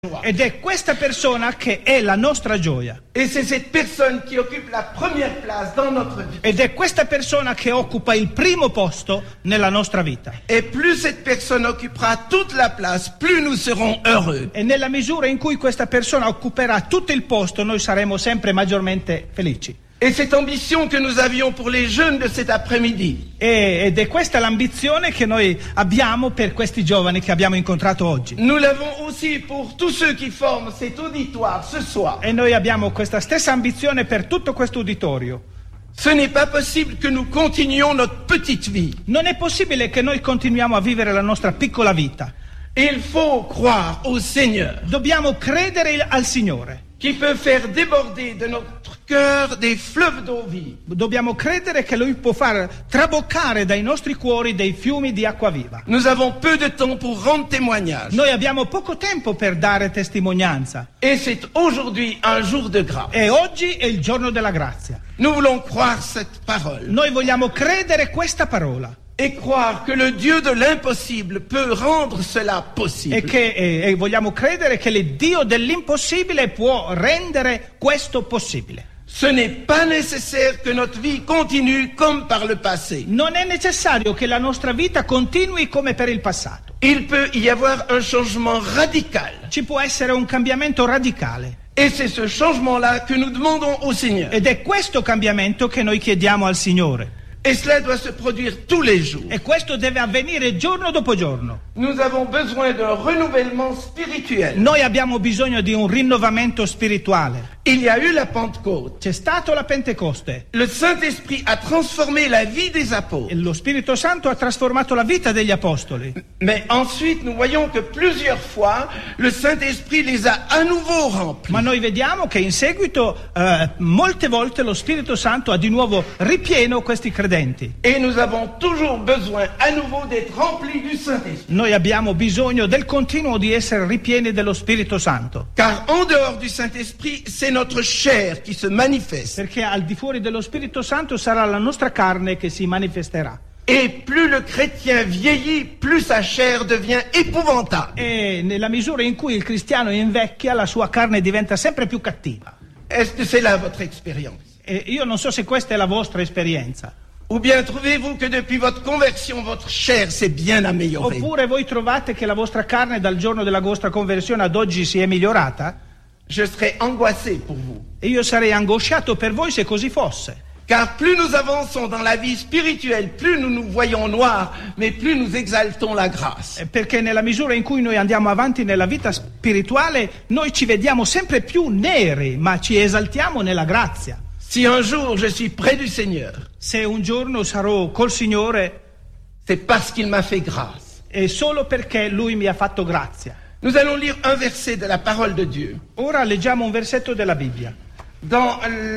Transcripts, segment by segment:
Ed è questa persona che è la nostra gioia. Et c'est cette personne qui occupe la première place dans notre vie. Ed è questa persona che occupa il primo posto nella nostra vita. Et plus cette personne occupera toute la place, plus nous serons heureux. E nella misura in cui questa persona occuperà tutto il posto, noi saremo sempre maggiormente felici. Et cette ambition que nous avions pour les jeunes de cet après-midi. Ed è questa l'ambizione che noi abbiamo per questi giovani che abbiamo incontrato oggi. Nous l'avons aussi pour tous ceux qui forment cet auditoire ce soir. E noi abbiamo questa stessa ambizione per tutto questo uditorio. Ce n'est pas possible que nous continuions notre petite vie. Non è possibile che noi continuiamo a vivere la nostra piccola vita. Il faut croire au Seigneur. Dobbiamo credere al Signore. Qui peut faire déborder de notre cœur des fleuves d'eau vive. Dobbiamo credere che Lui può far traboccare dai nostri cuori dei fiumi di acqua viva. Nous avons peu de temps pour rendre témoignage. Noi abbiamo poco tempo per dare testimonianza. Et c'est aujourd'hui un jour de grâce. E oggi è il giorno della grazia. Nous voulons croire cette parole. Noi vogliamo credere questa parola. Et croire que le Dieu de l'impossible peut rendre cela possible. E vogliamo credere che il Dio dell'impossibile può rendere questo possibile. Ce n'est pas nécessaire que notre vie continue comme par le passé. Non è necessario che la nostra vita continui come per il passato. Il peut y avoir un changement radical. Ci può essere un cambiamento radicale. Et c'est ce changement-là que nous demandons au Seigneur. Ed è questo cambiamento che noi chiediamo al Signore. Et cela doit se produire tous les jours. E questo deve avvenire giorno dopo giorno. Nous avons besoin d'un renouvellement spirituel. Noi abbiamo bisogno di un rinnovamento spirituale. Il y a eu la Pentecôte. C'è stato la Pentecoste. Le Saint-Esprit a transformé la vie des apôtres. E lo Spirito Santo ha trasformato la vita degli apostoli. Mais ensuite, nous voyons que plusieurs fois, le Saint-Esprit les a à nouveau remplis. Ma noi vediamo che in seguito, molte volte, lo Spirito Santo ha di nuovo ripieno questi credenti. Et nous avons toujours besoin à nouveau d'être remplis du Saint-Esprit. Noi abbiamo bisogno del continuo di essere ripieni dello Spirito Santo. Car en dehors du Saint-Esprit, c'est notre chair qui se manifeste. Perché al di fuori dello Spirito Santo sarà la nostra carne che si manifesterà. Et plus le chrétien vieillit, plus sa chair devient épouvantable. E nella misura in cui il cristiano invecchia, la sua carne diventa sempre più cattiva. Est-ce que c'est là votre expérience? E io non so se questa è la vostra esperienza. Ou bien trouvez-vous que depuis votre conversion, votre chair s'est bien améliorée? Oppure voi trovate che la vostra carne dal giorno della vostra conversione ad oggi si è migliorata? Je serais angoissé pour vous. E io sarei angosciato per voi se così fosse. Car plus nous avançons dans la vie spirituelle, plus nous nous voyons noirs, mais plus nous exaltons la grâce. Perché nella misura in cui noi andiamo avanti nella vita spirituale, noi ci vediamo sempre più neri, ma ci esaltiamo nella grazia. Si un jour je suis près du Seigneur, se un giorno sarò col Signore, c'est parce qu'il m'a fait grâce. È solo perché Lui mi ha fatto grazia. Nous allons lire un verset de la parole de Dieu. Ora leggiamo un versetto della Bibbia. Dans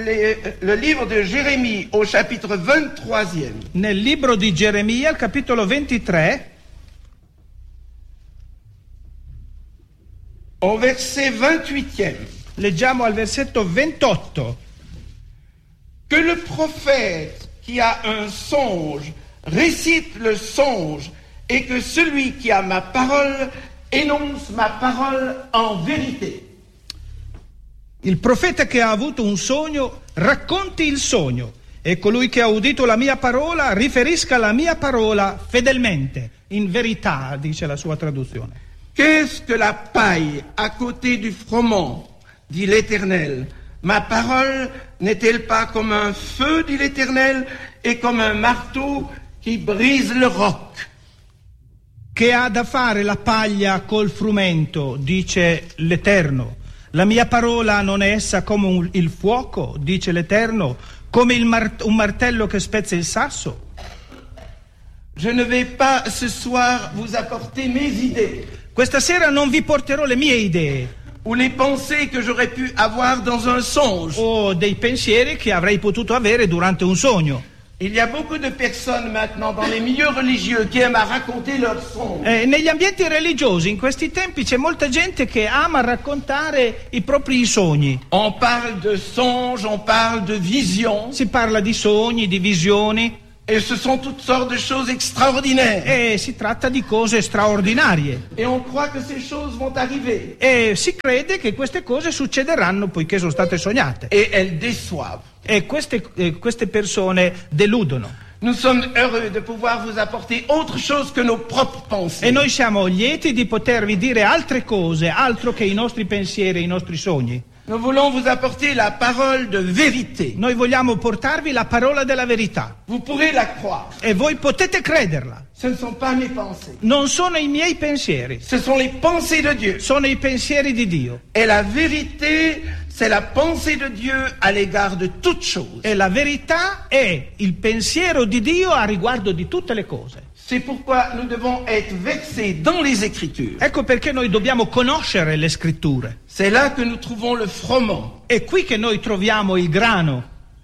le livre de Jérémie, au chapitre 23e. Nel libro di Geremia, al capitolo 23, au verset 28e. Leggiamo al versetto 28. Que le prophète qui a un songe récite le songe, et que celui qui a ma parole énonce ma parole en vérité. Il profeta che ha avuto un sogno racconti il sogno, e colui che ha udito la mia parola riferisca la mia parola fedelmente, in verità, dice la sua traduzione. Qu'est-ce que la paille à côté du froment, dit l'Éternel? Ma parole n'est-elle pas comme un feu, dit l'Éternel, et comme un marteau qui brise le roc? Che ha da fare la paglia col frumento, dice l'Eterno. La mia parola non è essa come il fuoco, dice l'Eterno, come un martello che spezza il sasso? Je ne vais pas ce soir vous apporter mes idées. Questa sera non vi porterò le mie idee. Ou les pensées que j'aurais pu avoir dans un songe. O dei pensieri che avrei potuto avere durante un sogno. Il y a beaucoup de personnes maintenant dans les milieux religieux qui aiment à raconter leurs songes. Negli ambienti religiosi in questi tempi c'è molta gente che ama raccontare i propri sogni. On parle de songes, on parle de visions. Si parla di sogni, di visioni. Et ce sont toutes sortes de choses extraordinaires. E si tratta di cose straordinarie. Et on croit que ces choses vont arriver. E si crede che queste cose succederanno poiché sono state sognate. Et elles déçoivent. E queste persone deludono. Nous sommes heureux de pouvoir vous apporter autre chose que nos propres pensées. E noi siamo lieti di potervi dire altre cose, altro che i nostri pensieri, i nostri sogni. Nous voulons vous apporter la parole de vérité. Noi vogliamo portarvi la parola della verità. Vous pourrez la croire. E voi potete crederla. Ce ne sont pas mes pensées. Non sono i miei pensieri, Ce sont les pensées de Dieu. sono i pensieri di Dio. Et la vérité, c'est la pensée de Dieu à l'égard de toutes choses. E la verità è il pensiero di Dio a riguardo di tutte le cose. C'est pourquoi nous devons être versés dans les Écritures. Ecco perché noi dobbiamo conoscere le scritture. C'est là que nous trouvons le froment. È qui che noi troviamo il grano.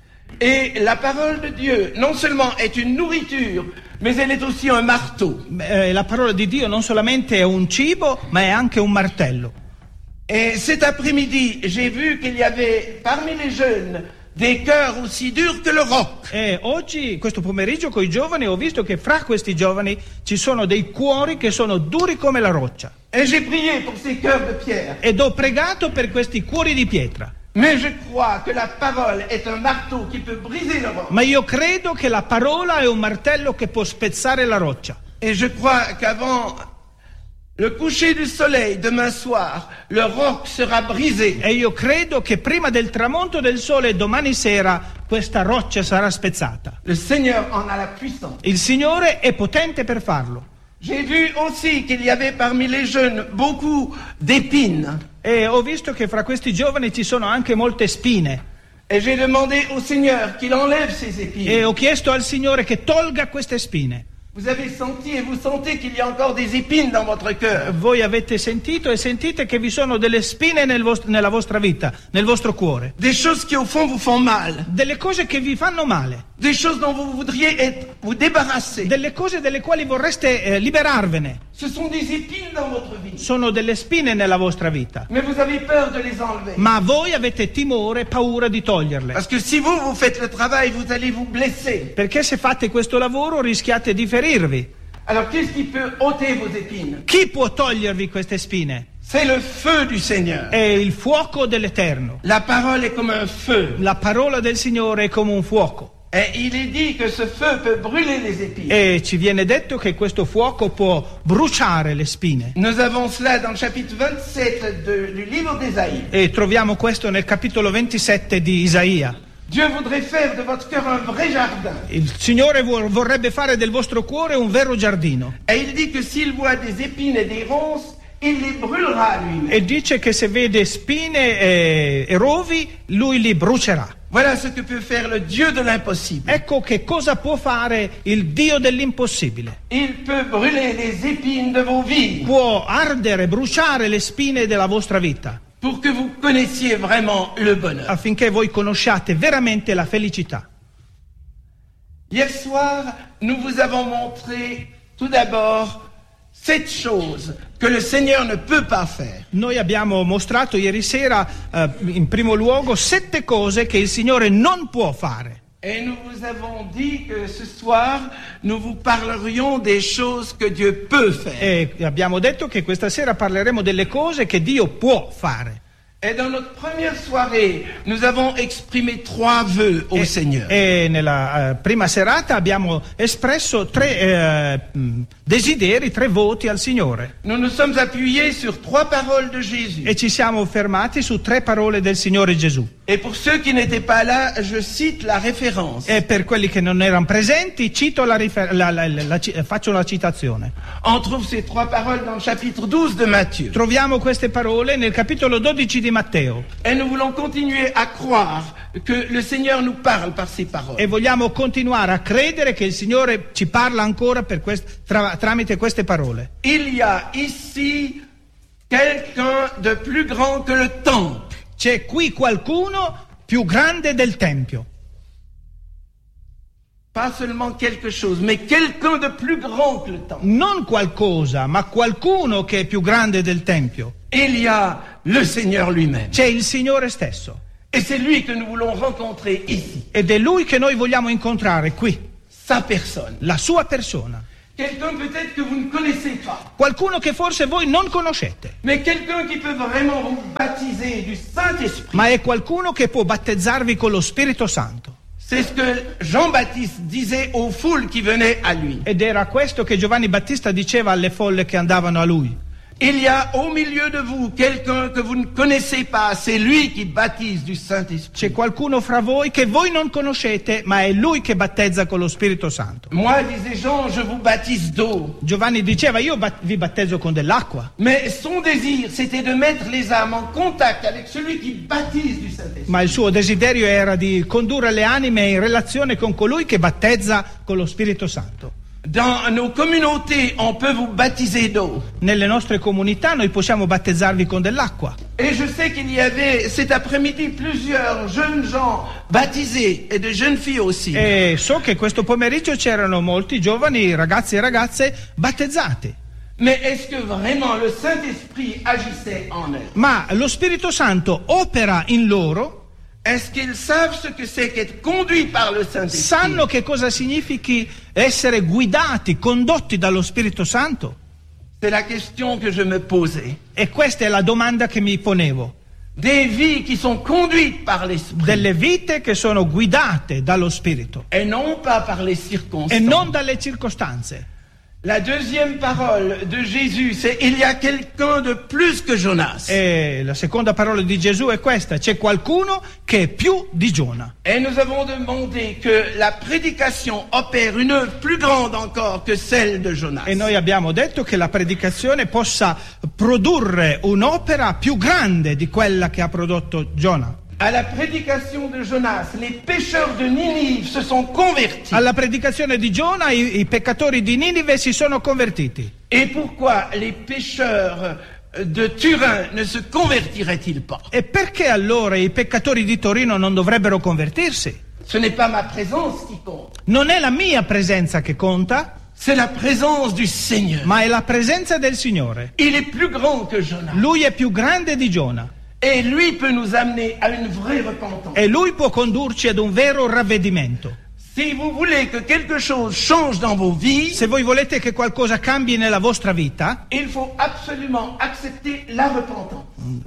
Et la parole de Dieu, non seulement est une nourriture, mais elle est aussi un marteau. La parola di Dio non solamente è un cibo, ma è anche un martello. Et cet après-midi, j'ai vu qu'il y avait parmi les jeunes des cœurs aussi durs que le roc. E oggi, questo pomeriggio, con i giovani, ho visto che fra questi giovani ci sono dei cuori che sono duri come la roccia. Et j'ai prié pour ces cœurs de pierre. Ed ho pregato per questi cuori di pietra. Mais je crois que la parole est un marteau qui peut briser le roc. Ma io credo che la parola è un martello che può spezzare la roccia. Et je crois qu'avant le coucher du soleil demain soir, le roc sera brisé. E io credo che prima del tramonto del sole domani sera questa roccia sarà spezzata. Le Seigneur en a la puissance. Il Signore è potente per farlo. J'ai vu aussi qu'il y avait parmi les jeunes beaucoup d'épines. E ho visto che fra questi giovani ci sono anche molte spine. Et j'ai demandé au Seigneur qu'il enlève ces épines. E ho chiesto al Signore che tolga queste spine. Vous avez senti et vous sentez qu'il y a encore des épines dans votre cœur. Voi avete sentito e sentite che vi sono delle spine nella vostra vita, nel vostro cuore. Des choses qui au fond vous font mal. Delle cose che vi fanno male. Des choses dont vous voudriez vous débarrasser. Delle cose delle quali vorreste liberarvene. Ce sont des épines dans votre vie. Sono delle spine nella vostra vita. Mais vous avez peur de les enlever. Ma voi avete timore, paura di toglierle. Parce que si vous faites le travail, vous allez vous blesser. Perché se fate questo lavoro rischiate di ferirvi. Alors qu'est-ce qui peut ôter vos épines? Chi può togliervi queste spine? C'est le feu du Seigneur. È il fuoco dell'Eterno. La parole est comme un feu. La parola del Signore è come un fuoco. Et il est dit que ce feu peut brûler les épines. E ci viene detto che questo fuoco può bruciare le spine. Nous avons cela dans le chapitre 27 du livre d'Ésaïe. E troviamo questo nel capitolo 27 di Isaia. Dieu voudrait faire de votre cœur un vrai jardin. Il Signore vorrebbe fare del vostro cuore un vero giardino. Et il dit que s'il voit des épines et des ronces, il les brûlera lui-même. E dice che se vede spine e rovi, lui li brucerà. Voilà ce que peut faire le Dieu de l'impossible. Ecco che cosa può fare il Dio dell'impossibile. Il peut brûler les épines de vos vies. Può ardere, bruciare le spine della vostra vita. Pour que vous connaissiez vraiment le bonheur. Affinché voi conosciate veramente la felicità. Hier soir, nous vous avons montré tout d'abord 7 choses que le Seigneur ne peut pas faire. Noi abbiamo mostrato ieri sera, in primo luogo, 7 cose che il Signore non può fare. Et nous vous avons dit que ce soir, nous vous parlerions des choses que Dieu peut faire. E abbiamo detto che questa sera parleremo delle cose che Dio può fare. Et dans notre première soirée, nous avons exprimé 3 vœux au Seigneur. E nella prima serata abbiamo espresso 3 desideri, 3 voti al Signore. Nous nous sommes appuyés sur 3 paroles de Jésus. E ci siamo fermati su 3 parole del Signore Gesù. Et pour ceux qui n'étaient pas là, je cite la référence. E per quelli che non erano presenti, cito faccio la citazione. On trouve ces 3 paroles dans le chapitre 12 de Matthieu. Troviamo queste parole nel capitolo 12 di Matteo. Et nous voulons continuer à croire que le Seigneur nous parle par ces paroles. E vogliamo continuare a credere che il Signore ci parla ancora tramite queste parole. Il y a ici quelqu'un de plus grand que le temple. C'è qui qualcuno più grande del Tempio. Pas seulement quelque chose, mais quelqu'un de plus grand que le temple. Non qualcosa, ma qualcuno che è più grande del Tempio. Il y a le Seigneur lui-même. C'è il Signore stesso. Et c'est lui que nous voulons rencontrer ici. Ed è Lui che noi vogliamo incontrare qui. sa personne. la sua persona. Quelqu'un peut-être que vous ne connaissez pas, Qualcuno che forse voi non conoscete, mais quelqu'un qui peut vraiment vous baptiser du Saint-Esprit. ma è qualcuno che può battezzarvi con lo Spirito Santo. C'est ce que Jean-Baptiste disait aux foules qui venaient à lui. Ed era questo che Giovanni Battista diceva alle folle che andavano a lui. Il y a au milieu de vous quelqu'un que vous ne connaissez pas, c'est lui qui baptise du Saint-Esprit. C'è qualcuno fra voi che voi non conoscete, ma è lui che battezza con lo Spirito Santo. Moi, disait Jean, je vous baptise d'eau. Giovanni diceva, io vi battezzo con dell'acqua, Mais son désir, c'était de mettre les âmes en contact avec celui qui baptise du Saint-Esprit. ma il suo desiderio era di condurre le anime in relazione con colui che battezza con lo Spirito Santo. Dans nos communautés, on peut vous baptiser d'eau. Nelle nostre comunità noi possiamo battezzarvi con dell'acqua. Et je sais qu'il y avait cet après-midi plusieurs jeunes gens baptisés et de jeunes filles aussi. E so che questo pomeriggio c'erano molti giovani ragazzi e ragazze battezzati. Mais est-ce que vraiment le Saint-Esprit agissait en elles? Ma lo Spirito Santo opera in loro? Est-ce qu'ils savent ce que c'est qu'être conduit par le Saint-Esprit? Sanno che cosa significhi essere guidati, condotti dallo Spirito Santo? C'est la question que je me posais. E questa è la domanda che mi ponevo. Des vies qui sont conduites par l'Esprit Delle vite che sono guidate dallo Spirito et non pas par les e circonstances. non dalle circostanze. La deuxième parole de Jésus, c'est il y a quelqu'un de plus que Jonas. E la seconda parola di Gesù è questa: c'è qualcuno che è più di Giona. Et nous avons demandé que la prédication opère une œuvre plus grande encore que celle de Jonas. E noi abbiamo detto che la predicazione possa produrre un'opera più grande di quella che ha prodotto Giona. À la prédication de Jonas, les pécheurs de Ninive se sont convertis. Alla predicazione di Giona i peccatori di Ninive si sono convertiti. Et pourquoi les pécheurs de Turin ne se convertiraient-ils pas? E perché allora i peccatori di Torino non dovrebbero convertirsi? Ce n'est pas ma présence qui compte, Non è la mia presenza che conta, c'est la présence du Seigneur. ma è la presenza del Signore. Il est plus grand que Jonas. Lui è più grande di Giona Et lui peut nous amener à une vraie repentance. e lui può condurci ad un vero ravvedimento. Si vous voulez que quelque chose change dans vos vies, Se voi volete che qualcosa cambi nella vostra vita, il faut absolument accepter la repentance.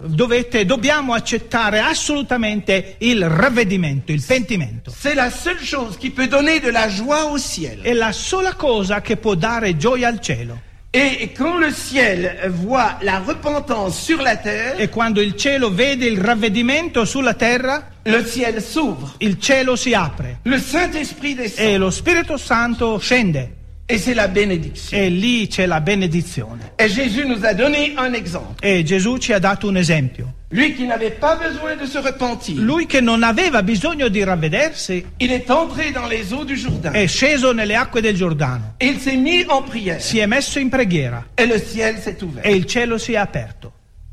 dobbiamo accettare assolutamente il ravvedimento, il pentimento. C'est la seule chose qui peut donner de la joie au ciel. È la sola cosa che può dare gioia al cielo. Et quand le ciel voit la repentance sur la terre, E quando il cielo vede il ravvedimento sulla terra, le ciel s'ouvre. il cielo si apre Le Saint-Esprit descend. e lo Spirito Santo scende Et c'est la bénédiction. e lì c'è la benedizione. Et Jésus nous a donné un exemple. E Gesù ci ha dato un esempio. Lui qui n'avait pas besoin de se repentir, Lui che non aveva bisogno di ravvedersi il est entré dans les eaux du Jourdain. è sceso nelle acque del Giordano, Et il s'est mis en prière. si è messo in preghiera Et le ciel s'est ouvert. e il cielo si è aperto.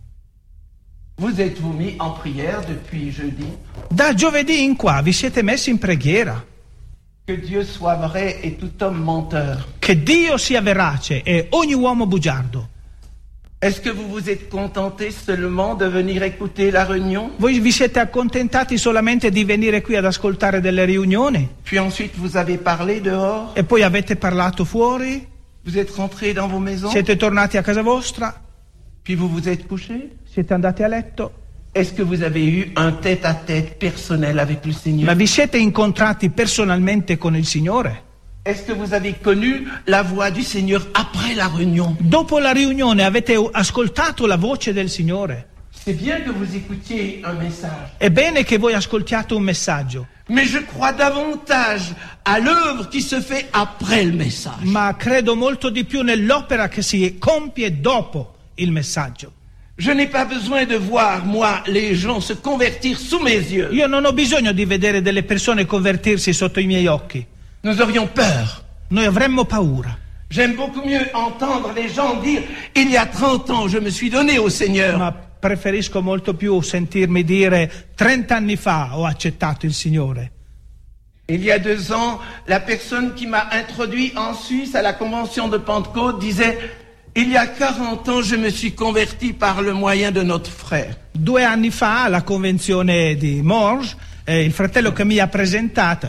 Vous êtes-vous mis en prière depuis jeudi? Da giovedì in qua vi siete messi in preghiera. Que Dieu soit vrai et tout homme menteur. Che Dio sia verace e ogni uomo bugiardo. Est-ce que vous vous êtes contenté seulement de venir écouter la réunion? Voi vi siete accontentati solamente di venire qui ad ascoltare delle riunioni Puis ensuite vous avez parlé dehors? e poi avete parlato fuori, Vous êtes rentrés dans vos maisons? siete tornati a casa vostra, Puis vous vous êtes couchés? siete andati a letto, Est-ce que vous avez eu un tête-à-tête personnel avec le Seigneur? ma vi siete incontrati personalmente con il Signore? Est-ce que vous avez connu la voix du Seigneur après la réunion? Dopo la riunione avete ascoltato la voce del Signore? C'est bien que vous écoutiez un message, È bene che voi ascoltiate un messaggio, mais je crois davantage à l'œuvre qui se fait après le message. ma credo molto di più nell'opera che si compie dopo il messaggio. Je n'ai pas besoin de voir, moi, les gens se convertir sous mes yeux. Io non ho bisogno di vedere delle persone convertirsi sotto i miei occhi. Nous aurions peur. Noi avremmo paura. J'aime beaucoup mieux entendre les gens dire « Il y a 30 ans, je me suis donné au Seigneur. Ma preferisco molto più sentirmi dire 30 anni fa ho accettato il Signore. Il y a 2 ans, la personne qui m'a introduit en Suisse à la convention de Pentecôte disait « Il y a 40 ans, je me suis converti par le moyen de notre frère. » 2 anni fa alla convenzione di Morges il fratello che mi ha presentato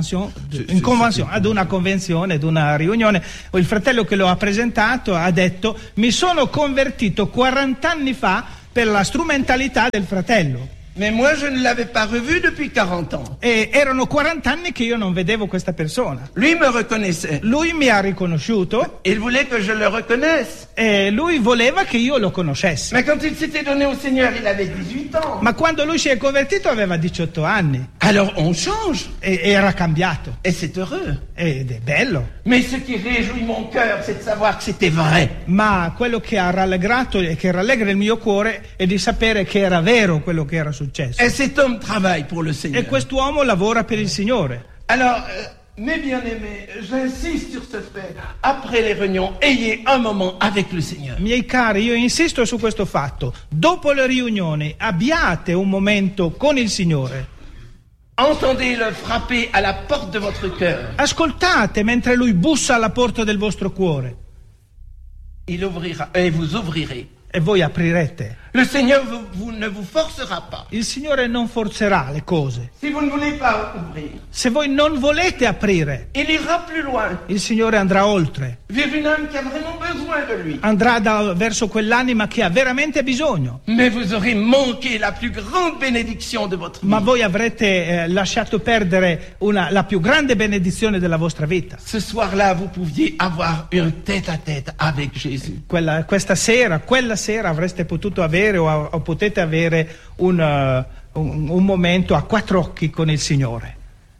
ad una convenzione, ad una riunione, il fratello che lo ha presentato ha detto: mi sono convertito 40 anni fa per la strumentalità del fratello. Mais moi, je ne l'avais pas revu depuis 40 ans. E erano 40 anni che io non vedevo questa persona. Lui me reconnaissait. Lui mi ha riconosciuto. Il voulait que je le reconnaisse. E lui voleva che io lo conoscessi. Mais quand il s'était donné au Seigneur, il avait 18 ans. Ma quando lui si è convertito aveva 18 anni. Alors on change. E era cambiato. Et c'est heureux. Ed è bello. Mais ce qui réjouit mon cœur, c'est de savoir que c'était vrai. Ma quello che ha rallegrato e che rallegra il mio cuore è di sapere che era vero quello che era successo. Et cet homme travaille pour le Seigneur. E quest'uomo lavora per il Signore. Alors, mes bien-aimés, j'insiste sur ce fait. Après les réunions, ayez un moment avec le Seigneur. Miei cari, io insisto su questo fatto. Dopo le riunioni abbiate un momento con il Signore. Entendez-le frapper à la porte de votre cœur. Ascoltate mentre lui bussa alla porta del vostro cuore. Il ouvrira et vous ouvrirez. E voi aprirete. Le Seigneur ne vous forcera pas. Il Signore non forzerà le cose. Si vous ne voulez pas ouvrir, Se voi non volete aprire, il ira plus loin. il Signore andrà oltre. Vers une âme qui a vraiment besoin de lui. Andrà verso quell'anima che ha veramente bisogno. Mais vous aurez manqué la plus grande bénédiction de votre vie. Ma voi avrete lasciato perdere la più grande benedizione della vostra vita. Ce soir-là, vous pouviez avoir un tête-à-tête avec Jésus. Quella sera avreste potuto avere o potete avere un momento a quattro occhi con il Signore.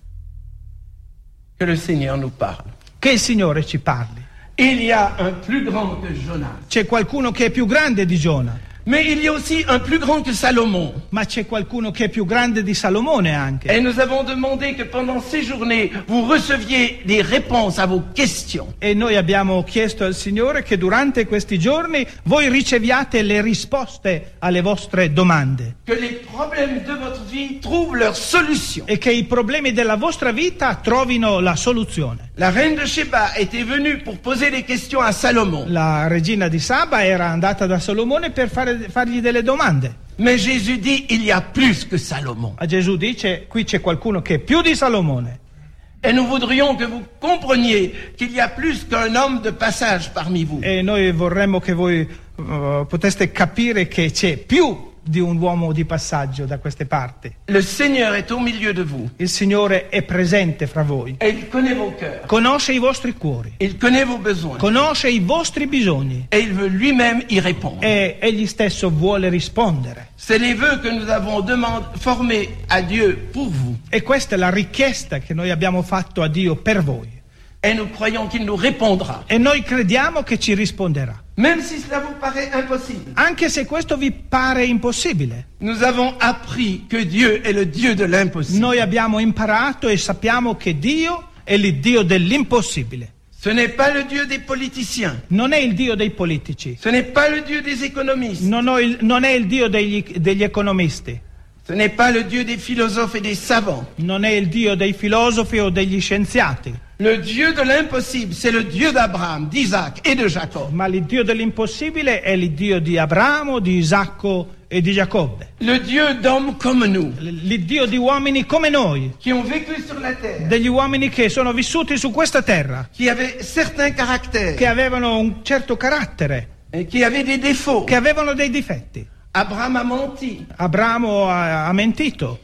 Que le Seigneur nous parle. Che il Signore ci parli. Il y a un plus grand que Jonas. C'è qualcuno che è più grande di Giona. Mais il y a aussi un plus grand que Salomon. Ma c'è qualcuno che è più grande di Salomone anche. Et nous avons demandé que pendant ces journées, vous receviez des réponses à vos questions. E noi abbiamo chiesto al Signore che durante questi giorni voi riceviate le risposte alle vostre domande. Que les problèmes de votre vie trouvent leur solution. E che i problemi della vostra vita trovino la soluzione. La reine de Sheba était venue pour poser des questions à Salomon. La regina di Saba era andata da Salomone per fargli delle domande. Mais Jésus dit, il y a plus que Salomon. A Gesù dice, qui c'è qualcuno che è più di Salomone. Et nous voudrions que vous compreniez qu'il y a plus qu'un homme de passage parmi vous. E noi vorremmo che voi poteste capire che c'è più di un uomo di passaggio da queste parti. Le Seigneur est au milieu de vous. Il Signore è presente fra voi. Et il connaît vos cœurs. Conosce i vostri cuori. Il connaît vos besoins. Conosce i vostri bisogni. Et il veut lui-même y répondre. E egli stesso vuole rispondere. C'est les vœux que nous avons formés à Dieu pour vous. E questa è la richiesta che noi abbiamo fatto a Dio per voi. Et nous croyons qu'il nous répondra. E noi crediamo che ci risponderà. Même si cela vous paraît impossible. Anche se questo vi pare impossibile. Nous avons appris que Dieu est le Dieu de l'impossible. Noi abbiamo imparato e sappiamo che Dio è il Dio dell'impossibile. Ce n'est pas le Dieu des politiciens. Non è il Dio dei politici. Ce n'est pas le Dieu des économistes. Non è il Dio degli economisti. Ce n'est pas le Dieu des philosophes et des savants. Non è il Dio dei filosofi o degli scienziati. Le Dieu de l'impossible, c'est le Dieu d'Abraham, d'Isaac et de Jacob. Ma il Dio dell'impossibile è il Dio di Abramo, di Isacco e di Giacobbe. Le Dieu d'hommes comme nous. Il Dio di uomini come noi. Qui ont vécu sur la terre. Degli uomini che sono vissuti su questa terra. Qui avaient certains caractères. Che avevano un certo carattere. Et qui avaient des défauts. Che avevano dei difetti. Abraham a menti. Abramo ha mentito.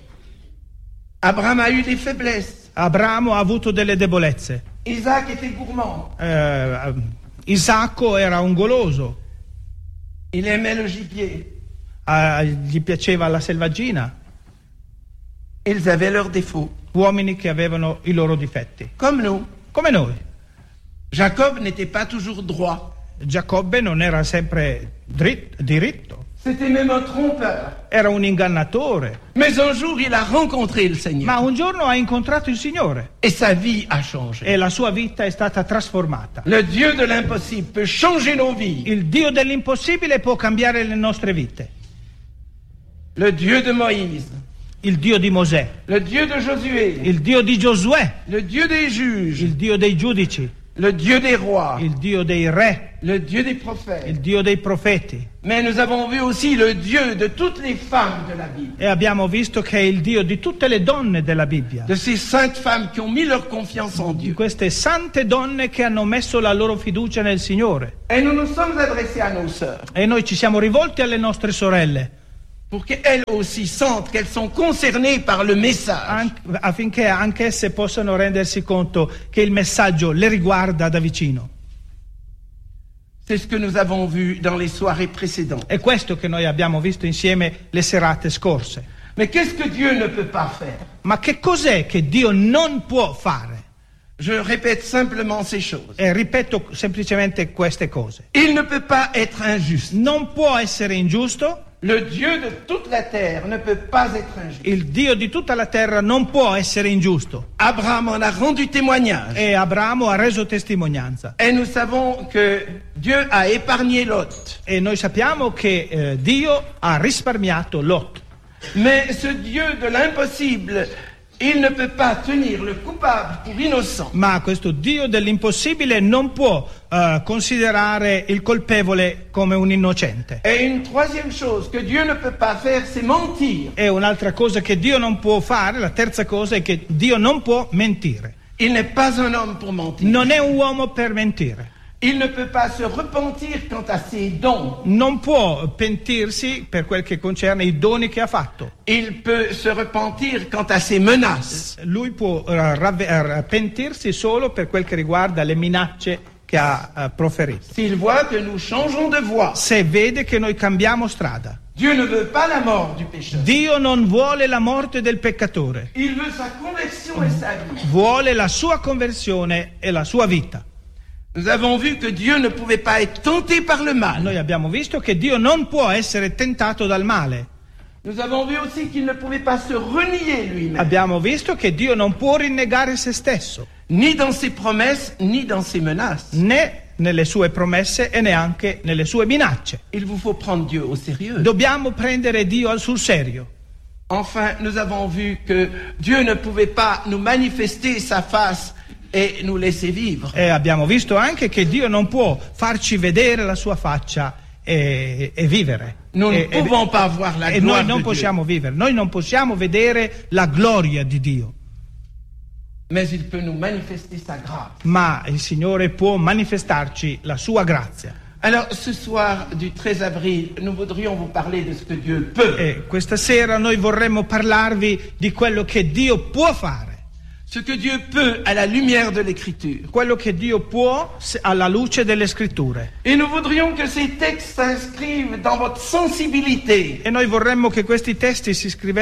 Abraham a eu des faiblesses. Abramo ha avuto delle debolezze. Isaac était gourmand. Isacco era un goloso. Il aimait le gibier. Gli piaceva la selvaggina. Ils avaient leurs défauts. Uomini che avevano i loro difetti. Comme nous. Come noi. Jacob n'était pas toujours droit. Giacobbe non era sempre diritto. C'était même un trompeur. Era un ingannatore. Mais un jour, il a rencontré le Seigneur. Ma un giorno ha incontrato il Signore. Et sa vie a changé. E la sua vita è stata trasformata. Le Dieu de l'impossible peut changer nos vies. Il Dio dell'impossibile può cambiare le nostre vite. Le Dieu de Moïse. Il Dio di Mosè. Le Dieu de Josué. Il Dio di Giosuè. Le Dieu des juges. Il Dio dei giudici. le Dieu des rois, il Dio dei re, le Dieu des prophètes. il Dio dei profeti. Mais nous avons vu aussi le Dieu de toutes les femmes de la Bible, E abbiamo visto che è il Dio di tutte le donne della Bibbia, de ces saintes femmes qui ont mis leur confiance en di Dieu. queste sante donne che hanno messo la loro fiducia nel Signore. Et nous nous sommes adressés à nos sœurs E noi ci siamo rivolti alle nostre sorelle pour qu'elles aussi sentent qu'elles sont concernées par le message. affinché anche esse possano rendersi conto che il messaggio le riguarda da vicino. C'est ce que nous avons vu dans les soirées précédentes. È questo che noi abbiamo visto insieme le serate scorse. Mais qu'est-ce que Dieu ne peut pas faire? Ma che cos'è che Dio non può fare? Je répète simplement ces choses. E ripeto semplicemente queste cose. Il ne peut pas être injuste. Non può essere ingiusto, Le Dieu de toute la terre ne peut pas être injuste. il Dio di tutta la terra non può essere ingiusto. Abraham en a rendu témoignage. E Abramo ha reso testimonianza. Et nous savons que Dieu a épargné Lot. E noi sappiamo che Dio ha risparmiato Lot. Mais ce Dieu de l'impossible, il ne peut pas tenir le coupable pour innocent. Ma questo Dio dell'impossibile non può considerare il colpevole come un innocente. Et une troisième chose que Dieu ne peut pas faire, c'est mentir. E un'altra cosa che Dio non può fare, la terza cosa, è che Dio non può mentire. Il n'est pas un homme pour mentir. Non è un uomo per mentire. Il ne peut pas se repentir quant à ses dons. Non può pentirsi per quel che concerne i doni che ha fatto. Il peut se repentir quant à ses menaces. Lui può pentirsi solo per quel che riguarda le minacce che ha proferito. S'il voit que nous changeons de voie. Se vede che noi cambiamo strada. Dieu ne veut pas la mort du pécheur. Dio non vuole la morte del peccatore. Il veut sa conversion et sa vie. Vuole la sua conversione e la sua vita. Nous avons vu que Dieu ne pouvait pas être tenté par le mal. Noi abbiamo visto che Dio non può essere tentato dal male. Nous avons vu aussi qu'il ne pouvait pas se renier lui-même, Abbiamo visto che Dio non può rinnegare se stesso, ni dans ses promesses, ni dans ses menaces. né nelle sue promesse e neanche nelle sue minacce. Il vous faut prendre Dieu au sérieux. Dobbiamo prendere Dio sul serio. Enfin, nous avons vu que Dieu ne pouvait pas nous manifester sa face et nous laisser vivre. E abbiamo visto anche che Dio non può farci vedere la sua faccia e vivere. Nous ne pouvons pas voir la E gloire noi non de Dieu. possiamo vivere, noi non possiamo vedere la gloria di Dio, Mais il peut nous manifester sa grâce. ma il Signore può manifestarci la sua grazia. Alors, ce soir du 13 avril, nous voudrions vous parler de ce que Dieu peut. E questa sera noi vorremmo parlarvi di quello che Dio può fare, Ce que Dieu peut à la lumière de l'Écriture. quello che Dio può alla luce delle Scritture. Et nous voudrions que ces textes s'inscrivent dans votre sensibilité. E noi vorremmo che questi testi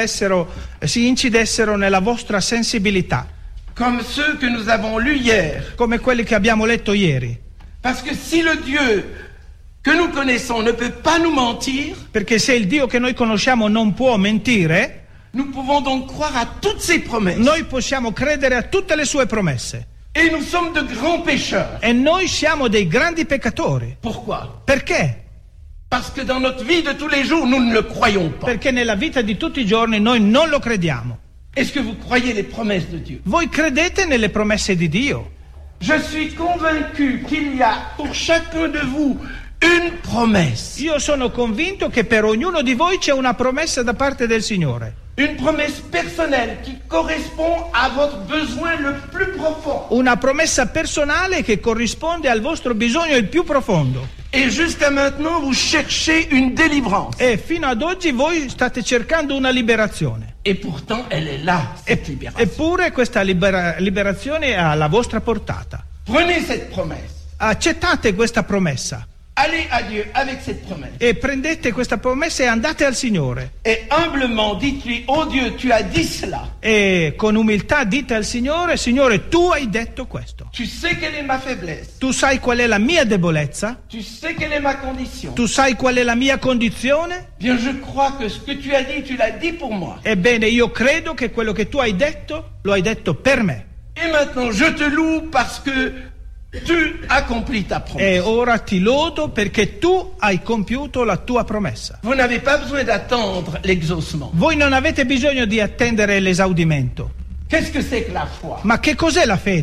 si incidessero nella vostra sensibilità, Comme ceux que nous avons lus hier. come quelli che abbiamo letto ieri. Parce que si le Dieu que nous connaissons ne peut pas nous mentir, Perché se il Dio che noi conosciamo non può mentire, nous pouvons donc croire à toutes ses promesses. noi possiamo credere a tutte le sue promesse. Et nous sommes de grands pécheurs. E noi siamo dei grandi peccatori. Pourquoi? Perché? Parce que dans notre vie de tous les jours, nous ne le croyons pas. Perché nella vita di tutti i giorni noi non lo crediamo. Est-ce que vous croyez les promesses de Dieu? Voi credete nelle promesse di Dio? Je suis convaincu qu'il y a pour chacun de vous une promesse. Io sono convinto che per ognuno di voi c'è una promessa da parte del Signore. Une promesse personnelle qui correspond à votre besoin le plus profond. Una promessa personale che corrisponde al vostro bisogno il più profondo. Et jusqu'à maintenant, vous cherchez une délivrance. E fino ad oggi voi state cercando una liberazione. Et pourtant, elle est là, cette libération. Eppure questa liberazione è alla vostra portata. Prenez cette promesse. Accettate questa promessa. Allez à Dieu avec cette promesse. E prendete questa promessa e andate al Signore. Et humblement, dites-lui, oh Dieu, tu as dit cela. E con umiltà dite al Signore: Signore, tu hai detto questo. Tu sais quelle est ma faiblesse. Tu sai qual è la mia debolezza? Tu sais quelle est ma condition. Tu sai qual è la mia condizione? Bien, je crois que ce que tu as dit, tu l'as dit pour moi. Ebbene, io credo che quello che tu hai detto, lo hai detto per me. Et maintenant, je te loue parce que tu accomplis ta E promesse. ora ti lodo perché tu hai compiuto la tua promessa. Vous n'avez pas besoin d'attendre l'exaucement. Voi non avete bisogno di attendere l'esaudimento. Qu'est-ce que c'est que la foi? Ma che cos'è la fede?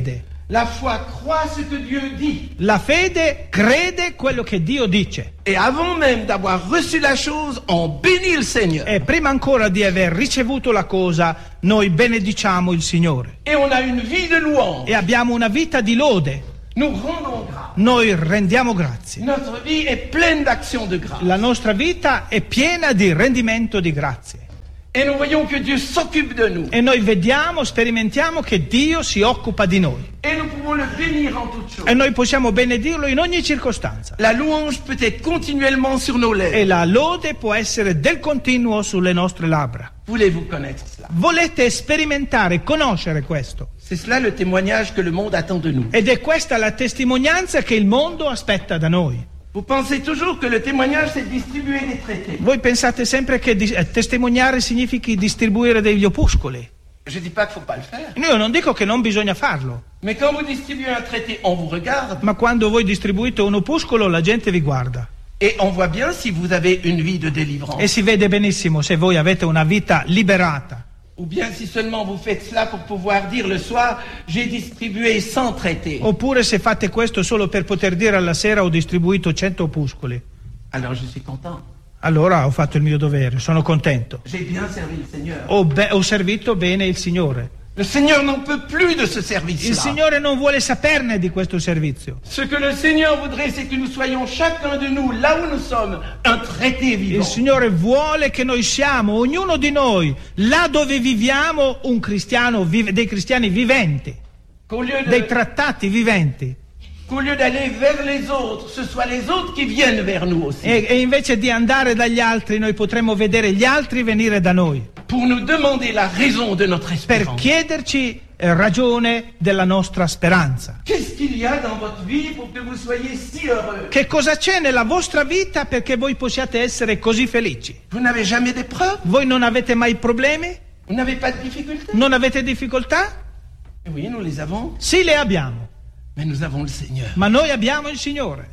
La foi croit ce que Dieu dit. La fede crede quello che Dio dice. Et avant même d'avoir reçu la chose, on bénit le Seigneur. E prima ancora di aver ricevuto la cosa, noi benediciamo il Signore. Et on a une vie de louange. E abbiamo una vita di lode. Nous rendons grâce. Noi rendiamo grazie. Notre vie est pleine d'actions de grâce. La nostra vita è piena di rendimento di grazie. Et nous voyons que Dieu s'occupe de nous. E noi vediamo, sperimentiamo che Dio si occupa di noi. Et nous pouvons le bénir en toutes choses. E noi possiamo benedirlo in ogni circostanza. La louange peut être continuellement sur nos lèvres. E la lode può essere del continuo sulle nostre labbra. Voulez-vous connaître cela? Volete sperimentare, conoscere questo? C'est cela le témoignage que le monde attend de nous. Ed è questa la testimonianza che il mondo aspetta da noi. Vous pensez toujours que le témoignage, c'est distribuer des traités. Voi pensate sempre che testimoniare significhi distribuire degli opuscoli. Je dis pas qu'il faut pas le faire. Io non dico che non bisogna farlo, Mais quand vous distribuez un traité, on vous regarde ma quando voi distribuite un opuscolo la gente vi guarda et on voit bien si vous avez une vie de délivrance. e si vede benissimo se voi avete una vita liberata Ou bien si seulement vous faites cela pour pouvoir dire le soir, j'ai distribué 100 traités. oppure se fate questo solo per poter dire alla sera ho distribuito 100 opuscoli. Alors je suis content. Allora ho fatto il mio dovere, sono contento, J'ai bien servi le Seigneur. ho servito bene il Signore. Le Seigneur n'en peut plus de ce Il service-là. Signore non vuole saperne di questo servizio. Ce que le Seigneur voudrait, c'est que nous soyons chacun de nous, là où nous sommes, un traité Il vivant. Signore vuole che noi siamo, ognuno di noi, là dove viviamo, un cristiano, dei cristiani viventi, Qu'au lieu dei de- trattati viventi. qu'au lieu d'aller vers les autres, ce soit les autres qui viennent vers nous aussi. E invece di andare dagli altri, noi potremmo vedere gli altri venire da noi Pour nous demander la raison de notre per espérance. chiederci ragione della nostra speranza. Qu'est-ce qu'il y a dans votre vie pour que vous soyez si heureux? Che cosa c'è nella vostra vita perché voi possiate essere così felici? Vous n'avez jamais d'épreuves? Voi non avete mai problemi? Vous n'avez pas de difficultés? Non avete difficoltà? Oui, nous les avons, Sì, le abbiamo, mais nous avons le Seigneur. ma noi abbiamo il Signore.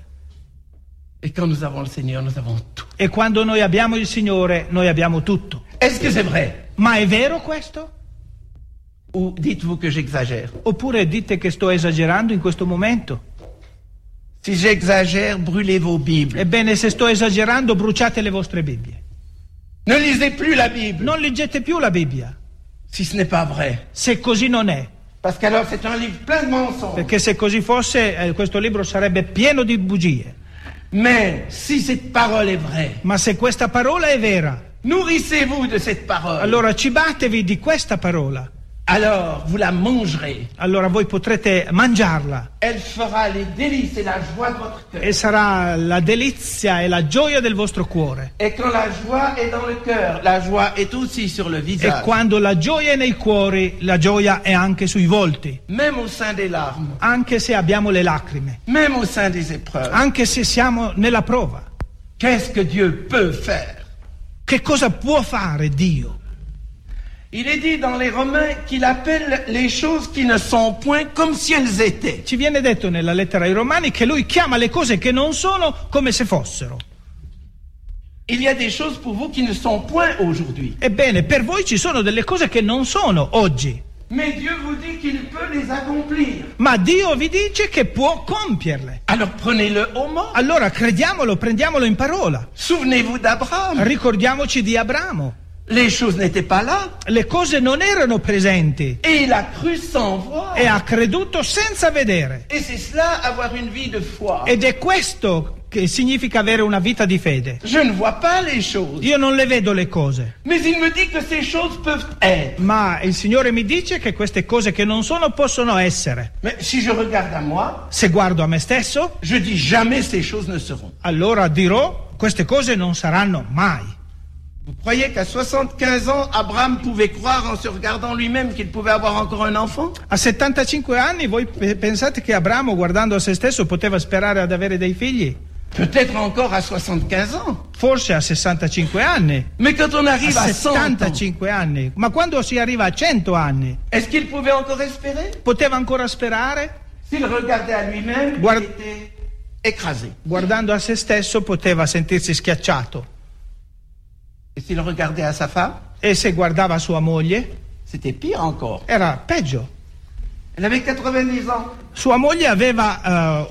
Et quand nous avons le Seigneur, nous avons tout. E quando noi abbiamo il Signore, noi abbiamo tutto. Est-ce que c'est vrai? Ma è vero questo? Ou dites-vous que j'exagère? Oppure dite che sto esagerando in questo momento? Si j'exagère, brûlez vos Bibles. Ebbene, se sto esagerando, bruciate le vostre Bibbie. Ne lisez plus la Bible Non leggete più la Bibbia, si ce n'est pas vrai. se così non è. Parce qu'alors c'est un livre plein de mensonges. Perché se così fosse, questo libro sarebbe pieno di bugie. Mais si cette parole est vraie, Ma se questa parola è vera, nourrissez-vous de cette parole. allora cibatevi di questa parola. Alors vous la mangerez. Allora voi potrete mangiarla Elle fera les délices et la joie de votre cœur. e sarà la delizia e la gioia del vostro cuore. Et quand la joie est dans le cœur, la joie est aussi sur le E visage. quando la gioia è nei cuori, la gioia è anche sui volti. Même au sein des larmes, Anche se abbiamo le lacrime, même au sein des épreuves. anche se siamo nella prova. Qu'est-ce que Dieu peut faire? Che cosa può fare Dio? Il est dit dans les Romains qu'il appelle les choses qui ne sont point comme si elles étaient. Ci viene detto nella lettera ai Romani che lui chiama le cose che non sono come se fossero. Il y a des choses pour vous qui ne sont point aujourd'hui. Ebbene, per voi ci sono delle cose che non sono oggi, Mais Dieu vous dit qu'il peut les accomplir. ma Dio vi dice che può compierle. Alors prenez-le au mot. Allora crediamolo, prendiamolo in parola. Souvenez-vous d'Abraham. Ricordiamoci di Abramo. Les choses n'étaient pas là. Le cose non erano presenti Et il a cru sans voir. e ha creduto senza vedere. Et c'est cela, avoir une vie de foi. Ed è questo che significa avere una vita di fede. Je ne vois pas les choses. Io non le vedo le cose, Mais il me dit que ces choses peuvent être. ma il Signore mi dice che queste cose che non sono possono essere. Mais si je regarde à moi, Se guardo a me stesso, je dis jamais ces choses ne seront. allora dirò queste cose non saranno mai. Vous croyez qu'à 75 ans, Abraham pouvait croire en se regardant lui-même qu'il pouvait avoir encore un enfant? A 75 anni voi pensate che Abramo, guardando a se stesso, poteva sperare ad avere dei figli? Peut-être encore à 75 ans. Forse a 65 anni, Mais quand on arrive a à 100 ans, 75 anni, ma quando si arriva a 100 anni, est-ce qu'il pouvait encore espérer? poteva ancora sperare? S'il regardait à lui-même, Guarda- il était écrasé. Guardando a se stesso poteva sentirsi schiacciato. Et s'il regardait à sa femme, E se guardava sua moglie, c'était pire encore. era peggio. Elle avait 90 ans. Sua moglie aveva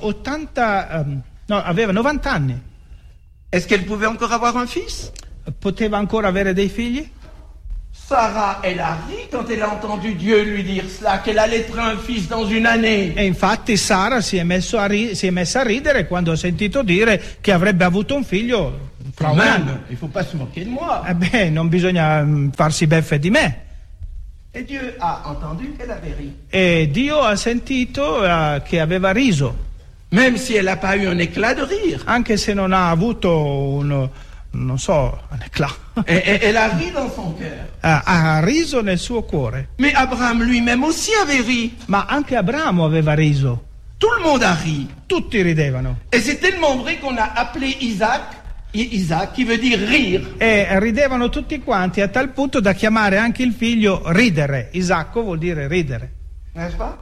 aveva 90 anni. Est-ce qu'elle pouvait encore avoir un fils? Poteva ancora avere dei figli? Sarah, elle a ri quand elle a entendu Dieu lui dire cela, qu'elle allaitera un fils dans une année. E infatti Sara si è messa a ridere quando ha sentito dire che avrebbe avuto un figlio fra un anno. Il faut pas se moquer de moi. Non bisogna farsi beffe di me. Et Dieu a entendu qu'elle avait ri. E Dio ha sentito che aveva riso. Même si elle n'a pas eu un éclat de rire. Anche se non ha avuto un éclat. Elle a ri dans son cœur. Ha riso nel suo cuore. Mais Abraham lui-même aussi avait ri. Ma anche Abramo aveva riso. Tout le monde a ri. Tutti ridevano. Et c'est tellement vrai qu'on a appelé Isaac, qui veut dire rire. E ridevano tutti quanti a tal punto da chiamare anche il figlio ridere. Isacco vuol dire ridere. N'est-ce pas?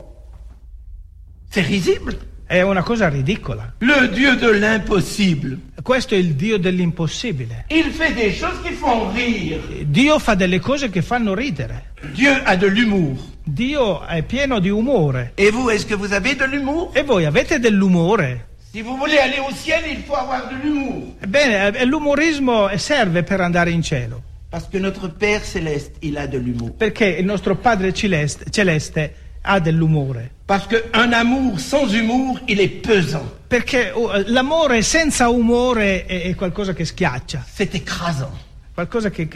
C'est risible. È una cosa ridicola. Le Dieu de l'impossible. Questo è il Dio dell'impossibile. Il fait des choses qui font rire. Dio fa delle cose che fanno ridere. Dieu a de l'humour. Dio è pieno di umore. Et vous, est-ce que vous avez de l'humour? E voi avete dell'umore? Si vous voulez aller au ciel, il faut avoir de l'humour. Ebbene, l'umorismo serve per andare in cielo. Parce que notre Père céleste, il a de l'humour. Perché il nostro Padre celeste ha dell'umore. Parce qu'un amour sans humour, il est pesant. Perché l'amore senza umore è qualcosa che schiaccia. C'est écrasant. Qualcosa che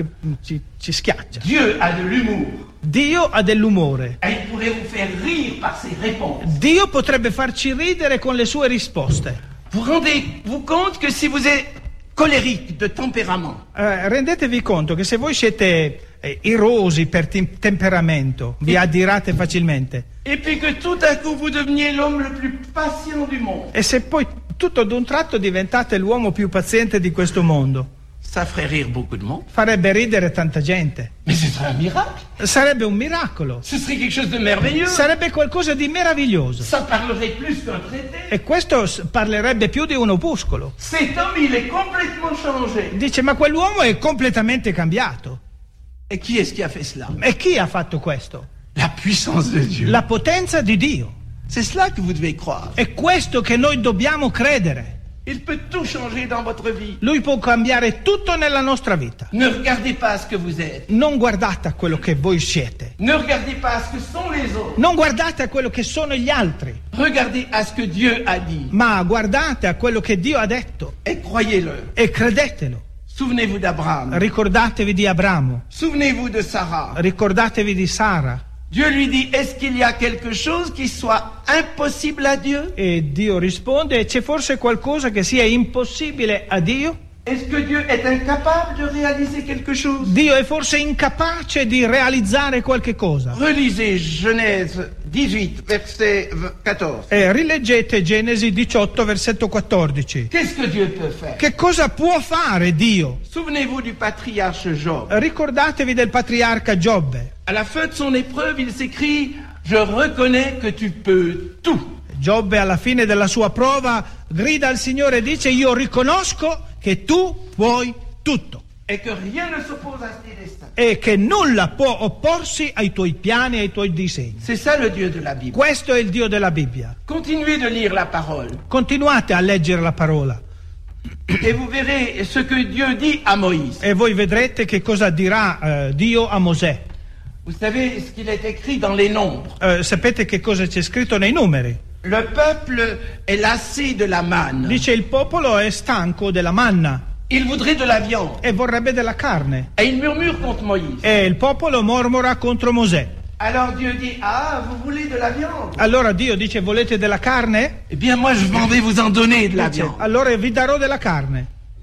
ci schiaccia. Dieu a de l'humour. Dio ha dell'umore. Et il pourrait vous faire rire par ses réponses. Dio potrebbe farci ridere con le sue risposte. Vous rendez-vous compte que si vous êtes colérique de tempérament, rendetevi conto che se voi siete irosi per temperamento, vi adirate facilmente. et puis que tout à coup vous deveniez l'homme le plus patient du monde, E se poi tutto ad un tratto diventate l'uomo più paziente di questo mondo, ça ferait rire beaucoup de monde. farebbe ridere tanta gente. Mais ce serait un miracle. Sarebbe un miracolo. Ce serait quelque chose de merveilleux. Sarebbe qualcosa di meraviglioso. Ça parlerait plus qu'un traité. E questo parlerebbe più di un opuscolo. Cet homme, il est complètement changé. Dice, ma quell'uomo è completamente cambiato. Et qui est-ce qui a fait cela? E chi ha fatto questo? La puissance de Dieu. La potenza di Dio. C'est cela que vous devez croire. È questo che noi dobbiamo credere. Il peut tout changer dans votre vie. Lui può cambiare tutto nella nostra vita. Ne regardez pas à ce que vous êtes. Non guardate a quello che voi siete. Ne regardez pas à ce que sont les autres. Non guardate a quello che sono gli altri. Regardez à ce que Dieu a dit. Ma guardate a quello che Dio ha detto. Et croyez-le. E credetelo. Souvenez-vous d'Abraham. Ricordatevi di Abramo. Souvenez-vous de Sarah. Ricordatevi di Sara. Dieu lui dit, est-ce qu'il y a quelque chose qui soit impossible à Dieu? E Dio risponde, c'è forse qualcosa che sia impossibile a Dio? Est-ce que Dieu est incapable de réaliser quelque chose? Dio è forse incapace di realizzare qualche cosa? Relisez Genèse 18, verset 14. Rileggete Genesi 18, versetto 14. Qu'est-ce que Dieu peut faire? Che cosa può fare Dio? Souvenez-vous du patriarche Job. Ricordatevi del patriarca Giobbe. À la fin de son épreuve, il s'écrit, je reconnais que tu peux tout. Giobbe alla fine della sua prova grida al Signore e dice, io riconosco che tu puoi tutto. Et que rien ne s'oppose à tes destins. E che nulla può opporsi ai tuoi piani e ai tuoi disegni. C'est ça le Dieu de la Bible. Questo è il Dio della Bibbia. Continuez de lire la parole. Continuate a leggere la parola. Et vous verrez ce que Dieu dit à Moïse. E voi vedrete che cosa dirà Dio a Mosè. Vous savez ce qu'il est écrit dans les nombres. Sapete che cosa c'è scritto nei numeri? Le peuple est lassé de la manne. Dice il popolo è stanco della manna. Il voudrait de la viande. E vorrebbe della carne. Et il murmure contre Moïse. E il popolo mormora contro Mosè. Alors Dieu dit, ah, vous voulez de la viande? Allora Dio dice, volete della carne? Eh bien moi je m'en vais vous en donner de la Dice, viande. allora vi darò della carne.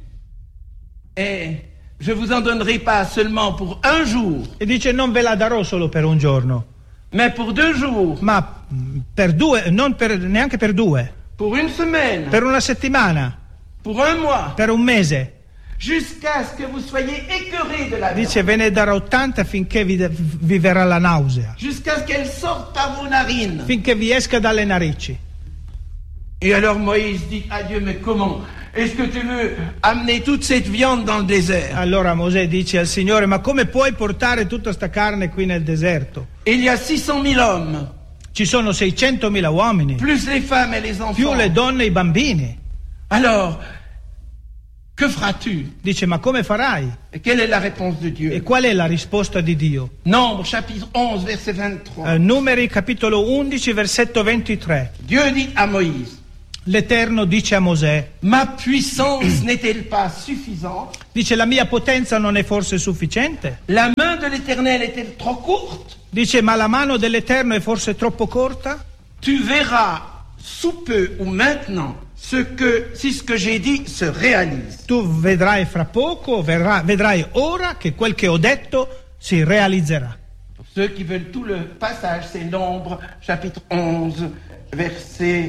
Et je vous en donnerai pas seulement pour un jour, E dice, non ve la darò solo per un giorno, mais pour 2 jours, ma per due, neanche per due, pour une semaine, per una settimana, pour un mois, per un mese. jusqu'à ce que vous soyez écœurés de la viande, Dice, ve ne darò tanta finché vi verrà la nausea, jusqu'à ce qu'elle sorte par vos narines. finché vi esca dalle narici. Et alors Moïse dit à Dieu, mais comment? Est-ce que tu veux amener toute cette viande dans le désert? Allora Mosè dice al Signore, ma come puoi portare tutta sta carne qui nel deserto? Il y a 600 000 hommes. Ci sono 600.000 uomini, plus les femmes et les enfants. più le donne e i bambini. Alors, que feras-tu? Dice, ma come farai? Et quelle est la réponse de Dieu? E qual è la risposta di Dio? Nombre chapitre 11 verset 23. Numeri capitolo 11 versetto 23. Dieu dit à Moïse, L'Eterno dice a Mosè, ma puissance n'est-elle pas suffisante? dice, la mia potenza non è forse sufficiente? La main de l'Éternel est-elle trop courte? Dice, ma la mano dell'Eterno è forse troppo corta? Tu verras sous peu ou maintenant si ce que j'ai dit se réalise. Tu vedrai fra poco, vedrai ora che quel che ho detto si realizzerà. Pour ceux qui veulent tout le passage, c'est Nombre chapitre 11 verset